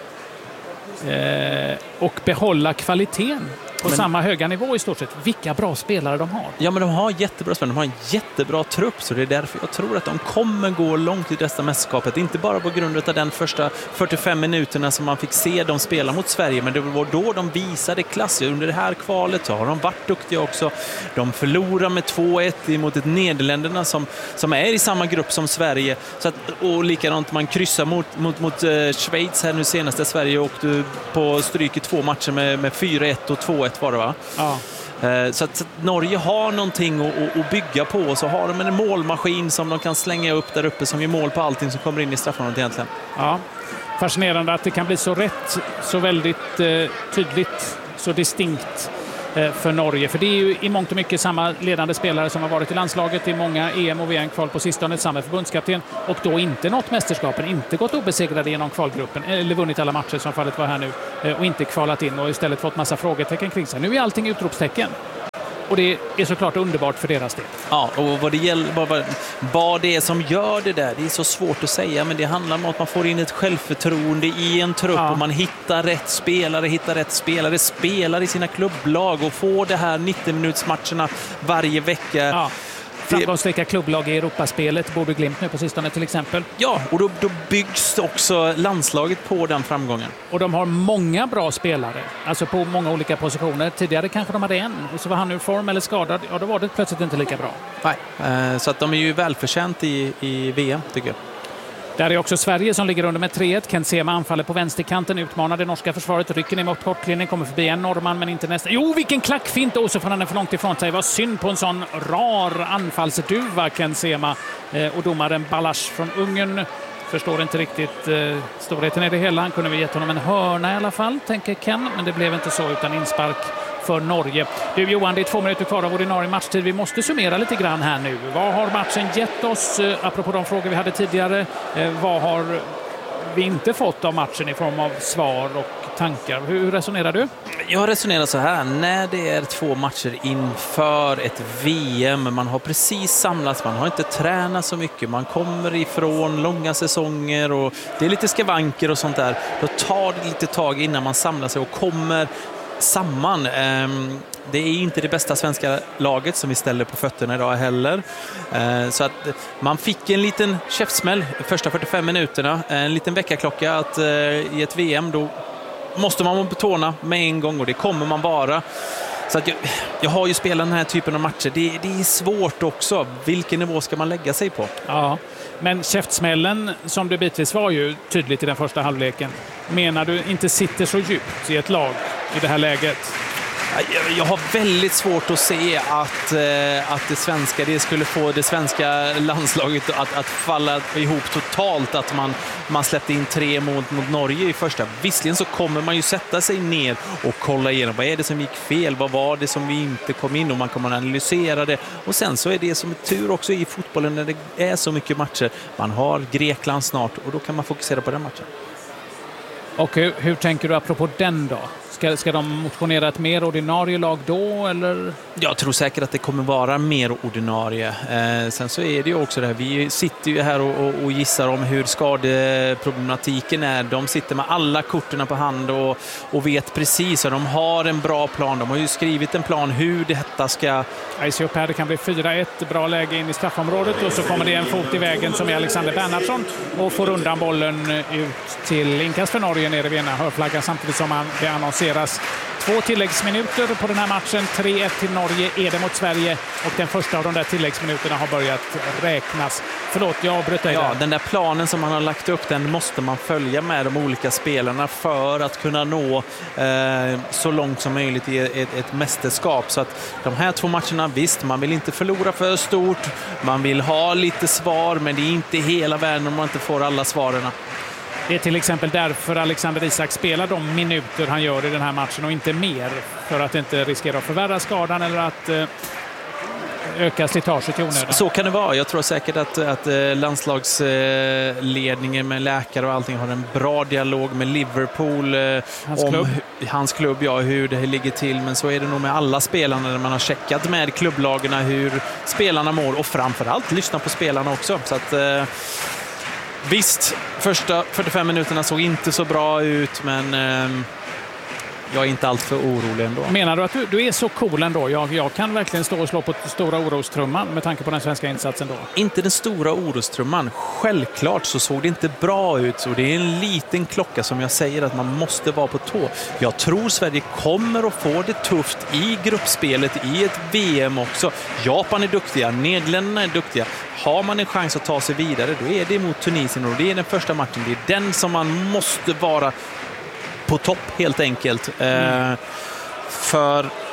och behålla kvaliteten på samma höga nivå i stort sett. Vilka bra spelare de har. Ja, men de har jättebra spelare. De har en jättebra trupp, så det är därför jag tror att de kommer gå långt i detta mästerskapet. Inte bara på grund av den första 45 minuterna som man fick se dem spela mot Sverige, men det var då de visade klass. Under det här kvalet så har de varit duktiga också. De förlorar med 2-1 mot ett Nederländerna som är i samma grupp som Sverige. Så att, och likadant man kryssar mot Schweiz här nu senast, där Sverige åkte på stryk i 2 matcher med 4-1 och 2-1 var det, va? Ja. Så att Norge har någonting att bygga på, och så har de en målmaskin som de kan slänga upp där uppe som gör mål på allting som kommer in i straffområdet egentligen. Ja, fascinerande att det kan bli så rätt, så väldigt tydligt, så distinkt för Norge. För det är ju i mångt och mycket samma ledande spelare som har varit i landslaget i många EM och VM-kval på sistone, samma förbundskapten, och då inte nått mästerskapen, inte gått obesegrade genom kvalgruppen, eller vunnit alla matcher som fallet var här nu, och inte kvalat in och istället fått massa frågetecken kring sig. Nu är allting utropstecken. Och det är såklart underbart för deras del. Ja, och vad det är som gör det där, det är så svårt att säga, men det handlar om att man får in ett självförtroende i en trupp, och man hittar rätt spelare, spelar i sina klubblag och får det här 90-minutsmatcherna varje vecka. Ja. Framgångsrika klubblag i Europaspelet, Borde Glimt nu på sistone till exempel. Ja, och då byggs också landslaget på den framgången. Och de har många bra spelare, alltså på många olika positioner. Tidigare kanske de hade en, och så var han ur form eller skadad. Ja, då var det plötsligt inte lika bra. Nej, så att de är ju välförtjänt i VM, tycker jag. Där är också Sverige som ligger under med 3-1. Ken Sema anfaller på vänsterkanten, utmanar det norska försvaret, rycker ner mot kortlinjen, kommer förbi en norrman men inte nästa. Jo, vilken klackfint! Och så får han den för långt ifrån sig. Vad synd på en sån rar anfallsduva, Ken Sema. Och domaren Balasch från Ungern förstår inte riktigt storheten i det hela. Han kunde väl gett honom en hörna i alla fall, tänker Ken, men det blev inte så, utan inspark för Norge. Du Johan, det är 2 minuter kvar av ordinarie matchtid. Vi måste summera lite grann här nu. Vad har matchen gett oss, apropå de frågor vi hade tidigare? Vad har vi inte fått av matchen i form av svar och tankar? Hur resonerar du? Jag resonerar så här, när det är 2 matcher inför ett VM, man har precis samlats, man har inte tränat så mycket, man kommer ifrån långa säsonger och det är lite skavanker och sånt där. Då tar det lite tag innan man samlar sig och kommer samman. Det är inte det bästa svenska laget som vi ställer på fötterna idag heller. Så att man fick en liten käftsmäll första 45 minuterna. En liten väckarklocka att i ett VM då måste man på tårna med en gång, och det kommer man vara. Så att jag har ju spelat den här typen av matcher. Det är svårt också. Vilken nivå ska man lägga sig på? Ja, men käftsmällen som det bitvis var ju tydligt i den första halvleken. Menar du inte sitter så djupt i ett lag i det här läget? Jag har väldigt svårt att se att det skulle få det svenska landslaget att falla ihop totalt, att man släppte in 3 mål mot Norge i första. Visserligen så kommer man ju sätta sig ner och kolla igenom vad är det som gick fel, vad var det som vi inte kom in, och man kommer analysera det. Och sen så är det som ett tur också i fotbollen när det är så mycket matcher. Man har Grekland snart och då kan man fokusera på den matchen. Och hur tänker du apropå den då? Ska de motionera ett mer ordinarie lag då, eller? Jag tror säkert att det kommer vara mer ordinarie. Sen så är det ju också det här, vi sitter ju här och gissar om hur skadeproblematiken är. De sitter med alla korten på hand och vet precis, och de har en bra plan. De har ju skrivit en plan hur detta ska... Jag ser upp här, det kan bli 4-1, bra läge in i straffområdet, och så kommer det en fot i vägen som är Alexander Bernhardsson och får undan bollen ut till inkast för Norge nere vid ena hörflaggan, samtidigt som det annonseras 2 tilläggsminuter på den här matchen. 3-1 till Norge är det mot Sverige, och den första av de där tilläggsminuterna har börjat räknas. Förlåt, jag avbröt dig. Ja, den där planen som man har lagt upp, den måste man följa med de olika spelarna för att kunna nå så långt som möjligt i ett mästerskap. Så att de här 2 matcherna, visst, man vill inte förlora för stort, man vill ha lite svar, men det är inte hela världen om man inte får alla svaren. Det är till exempel därför Alexander Isak spelar de minuter han gör i den här matchen och inte mer, för att inte riskera att förvärra skadan eller att öka slitaget i onödan. Så kan det vara. Jag tror säkert att landslagsledningen med läkare och allting har en bra dialog med Liverpool hans klubb, ja, hur det ligger till. Men så är det nog med alla spelarna när man har checkat med klubblagarna hur spelarna mår, och framförallt lyssna på spelarna också. Så att... Visst, första 45 minuterna såg inte så bra ut, men jag är inte allt för orolig ändå. Menar du att du är så cool ändå? Jag kan verkligen stå och slå på stora orostrumman med tanke på den svenska insatsen då. Inte den stora orostrumman. Självklart så såg det inte bra ut, så det är en liten klocka som jag säger att man måste vara på tå. Jag tror Sverige kommer att få det tufft i gruppspelet i ett VM också. Japan är duktiga, Nederländerna är duktiga. Har man en chans att ta sig vidare, då är det mot Tunisien, och det är den första matchen. Det är den som man måste vara på topp helt enkelt. För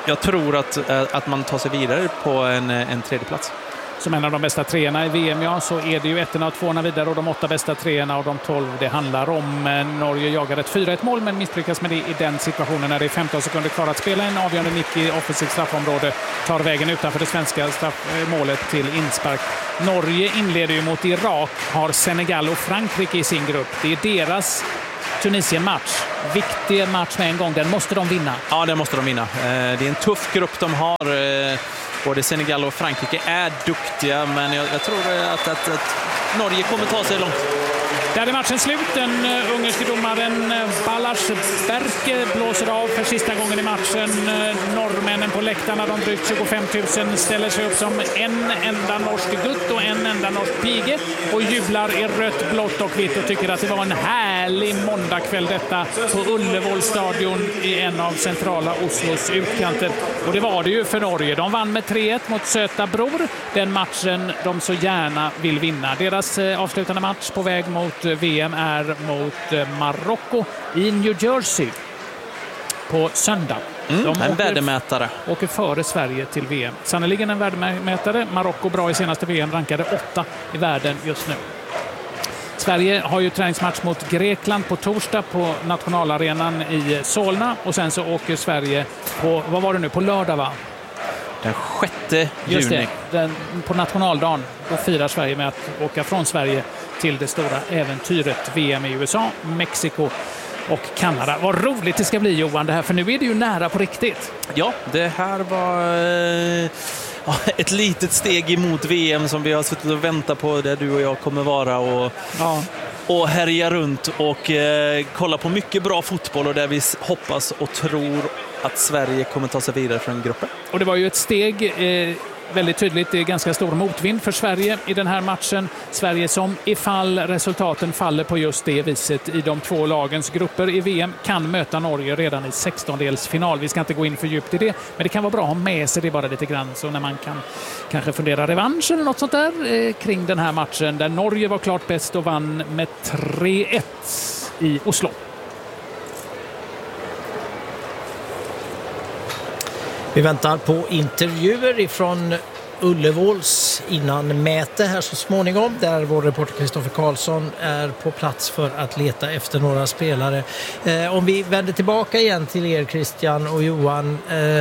Jag tror att man tar sig vidare på en tredje plats. Som en av de bästa treorna i VM, ja, så är det ju 1:a och 2:a vidare och de 8 bästa treorna och de 12 det handlar om. Norge jagar ett 4-1 mål men misslyckas med det i den situationen när det är 15 sekunder kvar att spela. En avgörande nick i offensivt straffområde tar vägen utanför det svenska målet till inspark. Norge inleder ju mot Irak, har Senegal och Frankrike i sin grupp. Det är deras Tunisien-match. Viktig match med en gång. Den måste de vinna. Ja, den måste de vinna. Det är en tuff grupp de har. Både Senegal och Frankrike är duktiga, men jag tror att Norge kommer ta sig långt. Där är matchen slut. Den ungerske domaren Balázs Berke blåser av för sista gången i matchen. Norrmännen på läktarna, de drygt 25 000, ställer sig upp som en enda norsk gutt och en enda norsk pige och jublar i rött, blått och vitt och tycker att det var en härlig måndagkväll detta på Ullevål stadion i en av centrala Oslos utkanter. Och det var det ju för Norge. De vann med 3-1 mot Söta Bror. Den matchen de så gärna vill vinna. Deras avslutande match på väg mot VM är mot Marocko i New Jersey på söndag. En värdemätare. Åker före Sverige till VM. Sannoliken en värdemätare. Marocko bra i senaste VM, rankade 8 i världen just nu. Sverige har ju träningsmatch mot Grekland på torsdag på nationalarenan i Solna och sen så åker Sverige på, vad var det nu, på lördag va? Den 6 juni. På nationaldagen då firar Sverige med att åka från Sverige till det stora äventyret VM i USA, Mexiko och Kanada. Vad roligt det ska bli, Johan, det här, för nu är det ju nära på riktigt. Ja, det här var ett litet steg emot VM som vi har suttit och väntat på, där du och jag kommer vara och härja runt och kolla på mycket bra fotboll och där vi hoppas och tror att Sverige kommer ta sig vidare från gruppen. Och det var ju ett steg väldigt tydligt. Det är ganska stor motvind för Sverige i den här matchen. Sverige som ifall resultaten faller på just det viset i de två lagens grupper i VM kan möta Norge redan i 16-delsfinal. Vi ska inte gå in för djupt i det, men det kan vara bra att ha med sig det bara lite grann så när man kan kanske fundera revansch eller något sånt där kring den här matchen där Norge var klart bäst och vann med 3-1 i Oslo. Vi väntar på intervjuer ifrån Ullevåls innan mäte här så småningom, där vår reporter Kristoffer Karlsson är på plats för att leta efter några spelare. Om vi vänder tillbaka igen till er, Christian och Johan,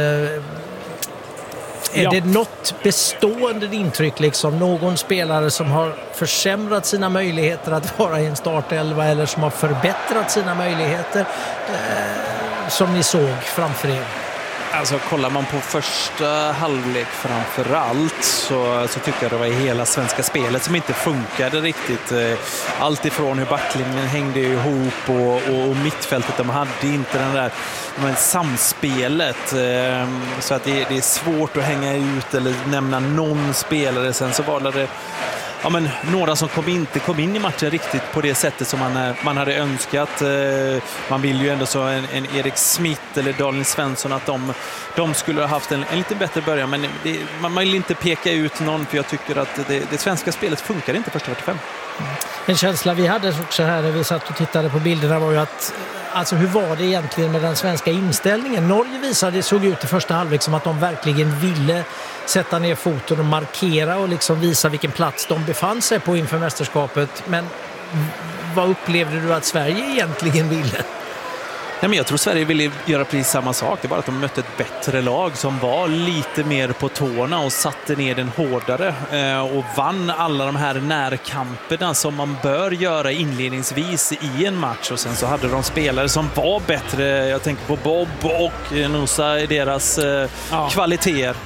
är det något bestående intryck, liksom någon spelare som har försämrat sina möjligheter att vara i en startelva eller som har förbättrat sina möjligheter som ni såg framför er? Alltså kollar man på första halvlek framförallt så tycker jag det var hela svenska spelet som inte funkade riktigt. Allt ifrån hur backlinjen hängde ihop och mittfältet, de hade inte den där samspelet. Så att det är svårt att hänga ut eller nämna någon spelare. Sen så var det några som kom in i matchen riktigt på det sättet som man hade önskat. Man vill ju ändå så en Erik Smith eller Daniel Svensson att de skulle ha haft en lite bättre början, men man vill inte peka ut någon, för jag tycker att det svenska spelet funkar inte första 45. En känsla vi hade också här när vi satt och tittade på bilderna var ju att hur var det egentligen med den svenska inställningen? Norge såg ut i första halvlek som att de verkligen ville sätta ner foten och markera och liksom visa vilken plats de befann sig på inför mästerskapet. Men vad upplevde du att Sverige egentligen ville? Nej, men jag tror Sverige ville göra precis samma sak. Det är bara att de mötte ett bättre lag som var lite mer på tårna och satte ner den hårdare och vann alla de här närkamperna som man bör göra inledningsvis i en match. Och sen så hade de spelare som var bättre. Jag tänker på Bob och Nusa i deras kvaliteter.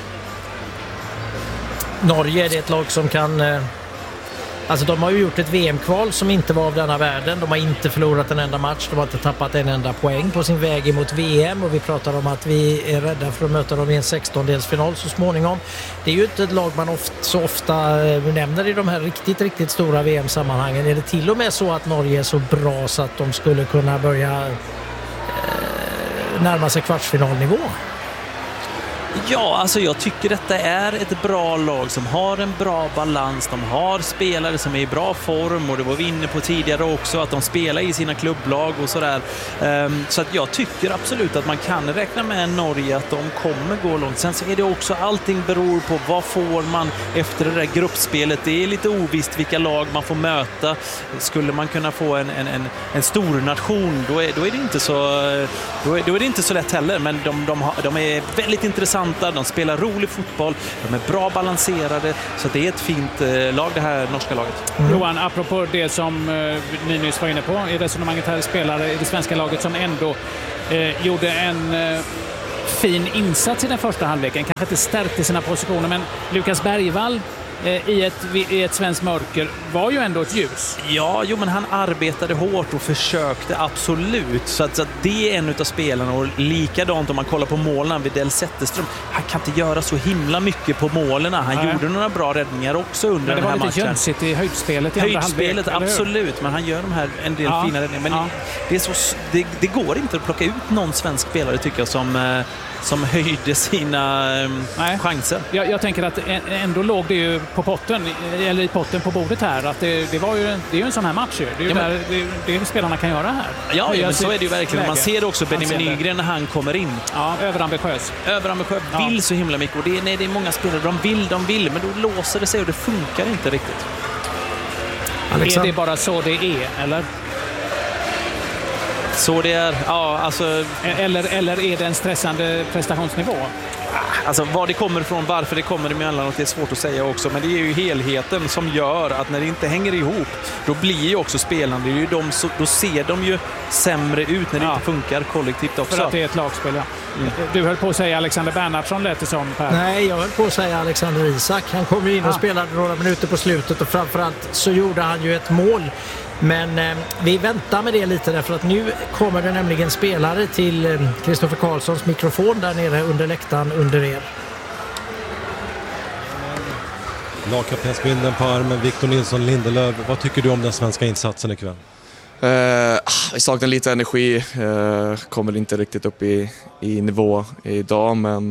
Norge är det ett lag som kan... de har ju gjort ett VM-kval som inte var av denna världen. De har inte förlorat en enda match. De har inte tappat en enda poäng på sin väg emot VM. Och vi pratar om att vi är rädda för att möta dem i en 16-delsfinal så småningom. Det är ju inte ett lag man så ofta nämner i de här riktigt, riktigt stora VM-sammanhangen. Är det till och med så att Norge är så bra så att de skulle kunna börja närma sig kvartsfinalnivå? Ja, alltså jag tycker detta är ett bra lag som har en bra balans. De har spelare som är i bra form, och det var vi inne på tidigare också, att de spelar i sina klubblag och sådär. Så att jag tycker absolut att man kan räkna med Norge, att de kommer gå långt. Sen så är det också, allting beror på vad får man efter det där gruppspelet. Det är lite ovisst vilka lag man får möta. Skulle man kunna få en stor nation, då är det inte så lätt heller. Men de är väldigt intressanta. De spelar rolig fotboll, de är bra balanserade, så det är ett fint lag, det här norska laget. Johan, apropå det som ni nyss var inne på i resonemanget här, spelare i det svenska laget som ändå gjorde en fin insats i den första halvleken, kanske inte stärkte sina positioner, men Lukas Bergvall i ett svenskt mörker var ju ändå ett ljus. Ja, men han arbetade hårt och försökte absolut. Så att det är en utav spelarna, och likadant om man kollar på målen vid Del Zetterström. Han kan inte göra så himla mycket på målen. Han gjorde några bra räddningar också under den här matchen. Men det var lite jönsigt i höjdspelet i andra halvlek. Höjdspelet, absolut. Men han gör en del fina räddningar. Men det går inte att plocka ut någon svensk spelare, tycker jag, som höjde sina chanser. Jag tänker att ändå låg det ju på potten, eller i potten på bordet här, att det är ju en sån här match. Det är ju det spelarna kan göra här. Ja, men så är det ju verkligen. Man ser det också Benjamin Nygren när han kommer in. Ja, överambitiös. Vill så himla mycket. Och det är många spelare, de vill, men då låser det sig och det funkar inte riktigt. Är det bara så det är, eller? Så det är, ja, alltså... Eller är det en stressande prestationsnivå? Alltså var det kommer ifrån, varför det kommer emellanåt, det är svårt att säga också. Men det är ju helheten som gör att när det inte hänger ihop, då blir ju också spelande. Det är ju då ser de ju sämre ut när det inte funkar kollektivt också. För att det är ett lagspel, ja. Du höll på att säga Alexander Bernhardsson, lät det som, Per. Nej, jag höll på att säga Alexander Isak. Han kom in och spelade några minuter på slutet, och framförallt så gjorde han ju ett mål. Men vi väntar med det lite, därför att nu kommer det nämligen spelare till Kristoffer Karlssons mikrofon där nere under läktaren under er. Lagkaptensbilden på armen, Victor Nilsson Lindelöf. Vad tycker du om den svenska insatsen ikväll? Vi saknar lite energi, kommer inte riktigt upp i nivå idag, men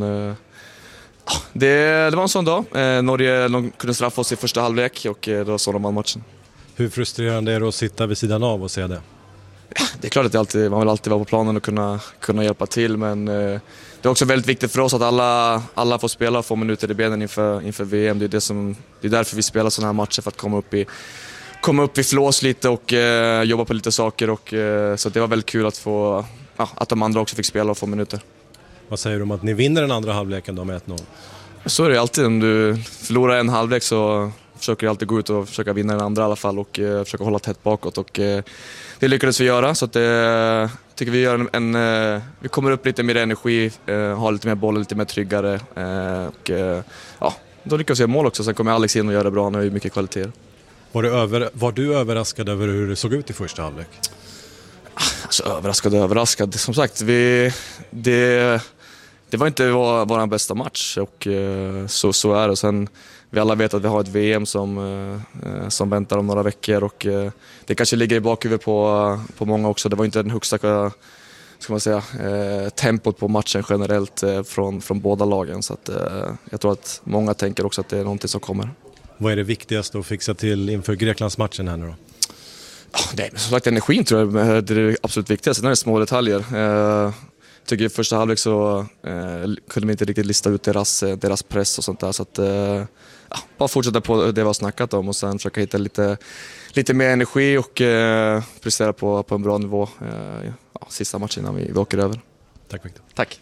det var en sån dag. Norge kunde straffa oss i första halvlek, och då såg de matchen. Hur frustrerande är det att sitta vid sidan av och se det? Ja, det är klart att man vill alltid vara på planen och kunna hjälpa till, men det är också väldigt viktigt för oss att alla får spela och få minuter i benen inför VM. Det är därför vi spelar sådana här matcher, för att komma upp i flås lite och jobba på lite saker, och så det var väldigt kul att de andra också fick spela och få minuter. Vad säger du om att ni vinner den andra halvleken då med 1-0? Så är det alltid. Om du förlorar en halvlek så försöker jag alltid gå ut och försöka vinna den andra i alla fall, och försöka hålla tätt bakåt, och det lyckades vi göra, så att tycker vi gör vi kommer upp lite mer energi, har lite mer boll, lite mer tryggare, och då lyckas vi göra mål också. Sen kommer Alex in och gör det bra, han har ju mycket kvaliteter. Var du överraskad över hur det såg ut i första halvlek? Alltså överraskad. Som sagt, det var inte vår bästa match, och så är det. Sen vi alla vet att vi har ett VM som väntar om några veckor, och det kanske ligger i bakhuvudet på många också. Det var inte den högsta, ska man säga, tempot på matchen generellt från båda lagen, så att jag tror att många tänker också att det är någonting som kommer. Vad är det viktigaste att fixa till inför Greklandsmatchen här nu då? Det är som sagt energin, tror jag, det är det absolut viktigaste. Det är små detaljer. Tycker i första halvlek så kunde vi inte riktigt lista ut deras press och sånt där, så att bara fortsätta på det vi har snackat om, och sen försöka hitta lite mer energi och prestera på en bra nivå sista matchen innan vi åker över. Tack Victor. Tack.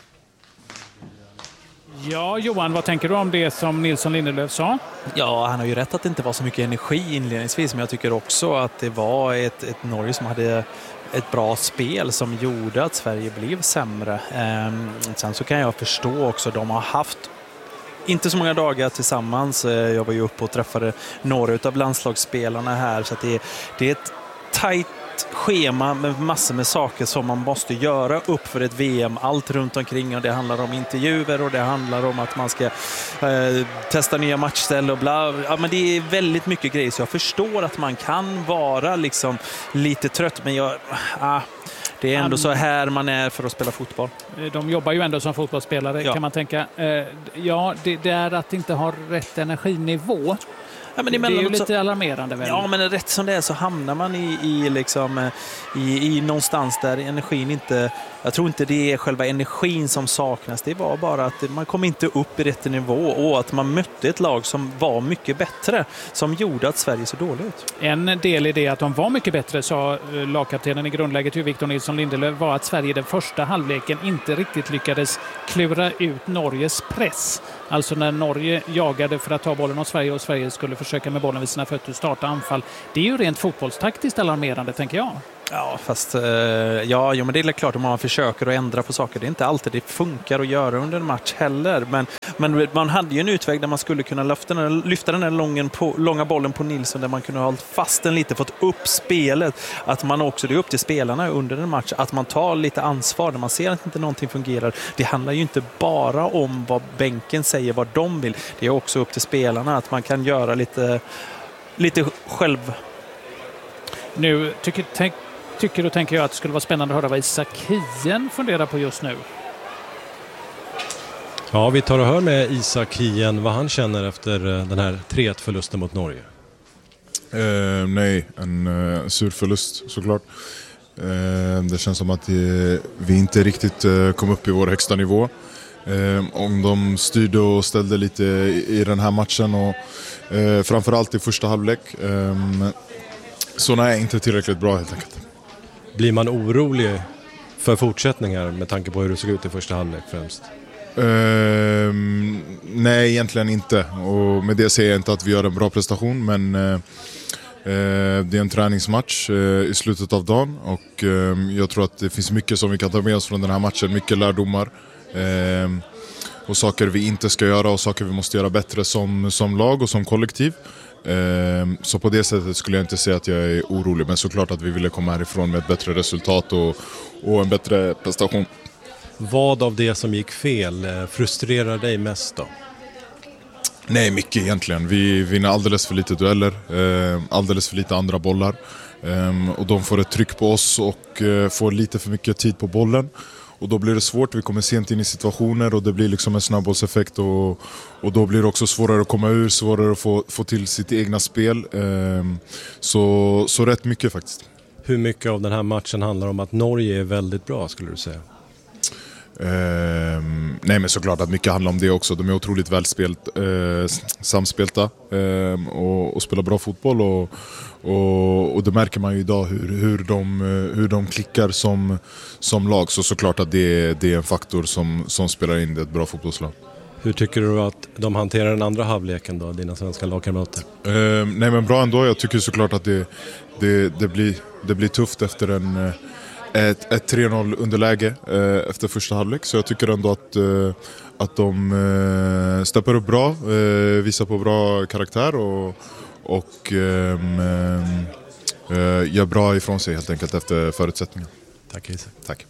Ja, Johan, vad tänker du om det som Nilsson Lindelöf sa? Ja, han har ju rätt att det inte var så mycket energi inledningsvis, men jag tycker också att det var ett Norge som hade ett bra spel som gjorde att Sverige blev sämre. Sen så kan jag förstå också, de har haft inte så många dagar tillsammans. Jag var ju uppe och träffade några av landslagsspelarna här, så att det är ett tajt schema med massor med saker som man måste göra upp för ett VM. Allt runt omkring, och det handlar om intervjuer, och det handlar om att man ska testa nya matchställ och bla. Ja, men det är väldigt mycket grejer, så jag förstår att man kan vara liksom lite trött, men Det är ändå så här man är för att spela fotboll. De jobbar ju ändå som fotbollsspelare, kan man tänka. Ja, det är att inte ha rätt energinivå. Ja, men det är ju lite alarmerande väl? Ja, men rätt som det är så hamnar man i någonstans där energin inte... Jag tror inte det är själva energin som saknas. Det var bara att man kom inte upp i rätt nivå och att man mötte ett lag som var mycket bättre, som gjorde att Sverige så dåligt ut. En del i det att de var mycket bättre, sa lagkaptenen i grundläget, Victor Nilsson Lindelöf, var att Sverige den första halvleken inte riktigt lyckades klura ut Norges press. Alltså när Norge jagade för att ta bollen av Sverige och Sverige skulle försöka med bollen vid sina fötter starta anfall. Det är ju rent fotbollstaktiskt alarmerande, tänker jag. Ja, fast men det är klart om man försöker att ändra på saker. Det är inte alltid det funkar att göra under en match heller. Men man hade ju en utväg där man skulle kunna lyfta den här långa bollen på Nilsson, där man kunde ha hållit fast den lite, fått upp spelet. Att man också, det är upp till spelarna under en match, att man tar lite ansvar när man ser att inte någonting fungerar. Det handlar ju inte bara om vad bänken säger, vad de vill. Det är också upp till spelarna att man kan göra lite själv. Nu tycker och tänker jag att det skulle vara spännande att höra vad Isak Hien funderar på just nu. Ja, vi tar och hör med Isak Hien vad han känner efter den här 3-1-förlusten mot Norge. Nej, en sur förlust såklart. Det känns som att vi inte riktigt kom upp i vår högsta nivå. Om de styrde och ställde lite i den här matchen och framförallt i första halvlek. Så nej, inte tillräckligt bra helt enkelt. Blir man orolig för fortsättningar med tanke på hur det såg ut i första halvlek främst? Nej, egentligen inte. Och med det säger jag inte att vi gör en bra prestation, men det är en träningsmatch i slutet av dagen och jag tror att det finns mycket som vi kan ta med oss från den här matchen, mycket lärdomar och saker vi inte ska göra och saker vi måste göra bättre som lag och som kollektiv. Så på det sättet skulle jag inte säga att jag är orolig, men såklart att vi ville komma härifrån med ett bättre resultat och en bättre prestation. Vad av det som gick fel frustrerar dig mest då? Nej, mycket egentligen. Vi vinner alldeles för lite dueller, alldeles för lite andra bollar och de får ett tryck på oss och får lite för mycket tid på bollen. Och då blir det svårt, vi kommer sent in i situationer och det blir liksom en snabbbollseffekt och då blir det också svårare att komma ur, svårare att få till sitt egna spel. Så rätt mycket faktiskt. Hur mycket av den här matchen handlar om att Norge är väldigt bra, skulle du säga? Nej, men såklart att mycket handlar om det också. De är otroligt samspelta och spelar bra fotboll och det märker man ju idag hur de klickar som lag. Så såklart att det är en faktor som spelar in i ett bra fotbollslag. Hur tycker du att de hanterar den andra halvleken då, dina svenska lagkamrater? Nej, men bra ändå. Jag tycker såklart att det blir tufft efter ett 3-0 underläge efter första halvlek. Så jag tycker ändå att de steppar upp bra, visar på bra karaktär och gör bra ifrån sig helt enkelt efter förutsättningarna. Tack Isak. Tack.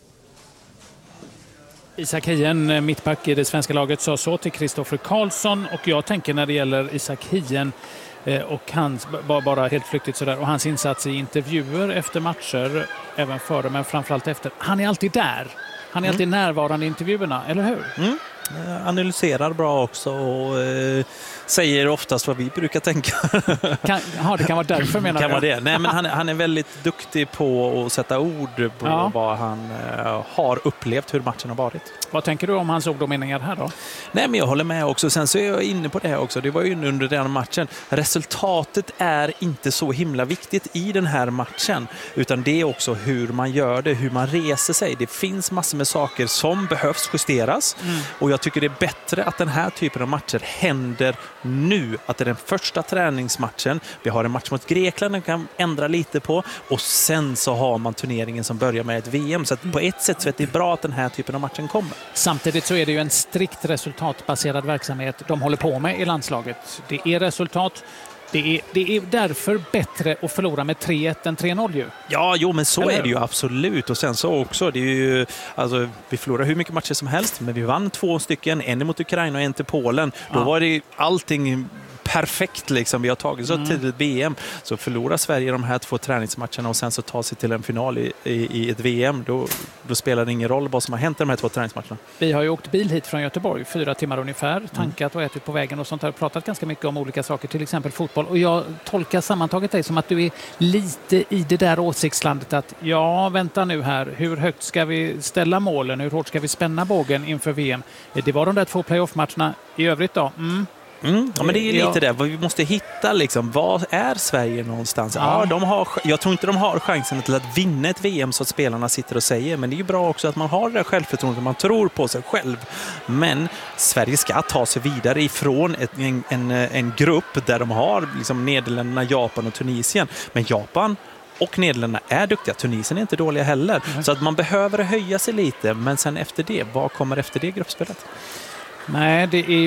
Isak Hien, mittback i det svenska laget, sa så till Kristoffer Karlsson, och jag tänker när det gäller Isak Hien och hans, bara helt flyktigt sådär, och hans insats i intervjuer efter matcher, även före men framförallt efter. Han är alltid där. Han är alltid närvarande i intervjuerna, eller hur? Analyserar bra också och säger oftast vad vi brukar tänka. Det kan vara därför, menar jag. Det. Nej, men han är väldigt duktig på att sätta ord på vad han har upplevt, hur matchen har varit. Vad tänker du om hans ord och meningar här då? Nej, men jag håller med också. Sen så är jag inne på det här också. Det var ju under den matchen. Resultatet är inte så himla viktigt i den här matchen, utan det är också hur man gör det, hur man reser sig. Det finns massor med saker som behövs justeras och jag tycker det är bättre att den här typen av matcher händer nu. Att det är den första träningsmatchen. Vi har en match mot Grekland den kan ändra lite på, och sen så har man turneringen som börjar med ett VM. Så att på ett sätt så är det bra att den här typen av matchen kommer. Samtidigt så är det ju en strikt resultatbaserad verksamhet de håller på med i landslaget. Det är resultat. Det är därför bättre att förlora med 3-1 än 3-0 ju. Ja, men så är det ju absolut. Och sen så också, det är ju, alltså, vi förlorar hur mycket matcher som helst, men vi vann 2 stycken, en mot Ukraina och en till Polen. Då var det allting perfekt liksom. Vi har tagit så tidigt VM, så förlorar Sverige de här 2 träningsmatcherna och sen så tar sig till en final i ett VM, då spelar det ingen roll vad som har hänt i de här 2 träningsmatcherna. Vi har ju åkt bil hit från Göteborg, 4 timmar ungefär, tankat och ätit på vägen och sånt där, pratat ganska mycket om olika saker, till exempel fotboll, och jag tolkar sammantaget dig som att du är lite i det där åsiktslandet att vänta nu här, hur högt ska vi ställa målen, hur hårt ska vi spänna bågen inför VM? Det var de där 2 playoff-matcherna, i övrigt då? Ja, men det är lite det. Vi måste hitta liksom, vad är Sverige någonstans? Jag tror inte de har chansen till att vinna ett VM så att spelarna sitter och säger, men det är ju bra också att man har det självförtroendet, man tror på sig själv. Men Sverige ska ta sig vidare ifrån en grupp där de har liksom Nederländerna, Japan och Tunisien. Men Japan och Nederländerna är duktiga. Tunisien är inte dåliga heller. Så att man behöver höja sig lite, men sen efter det, vad kommer efter det gruppspelet? Nej, det är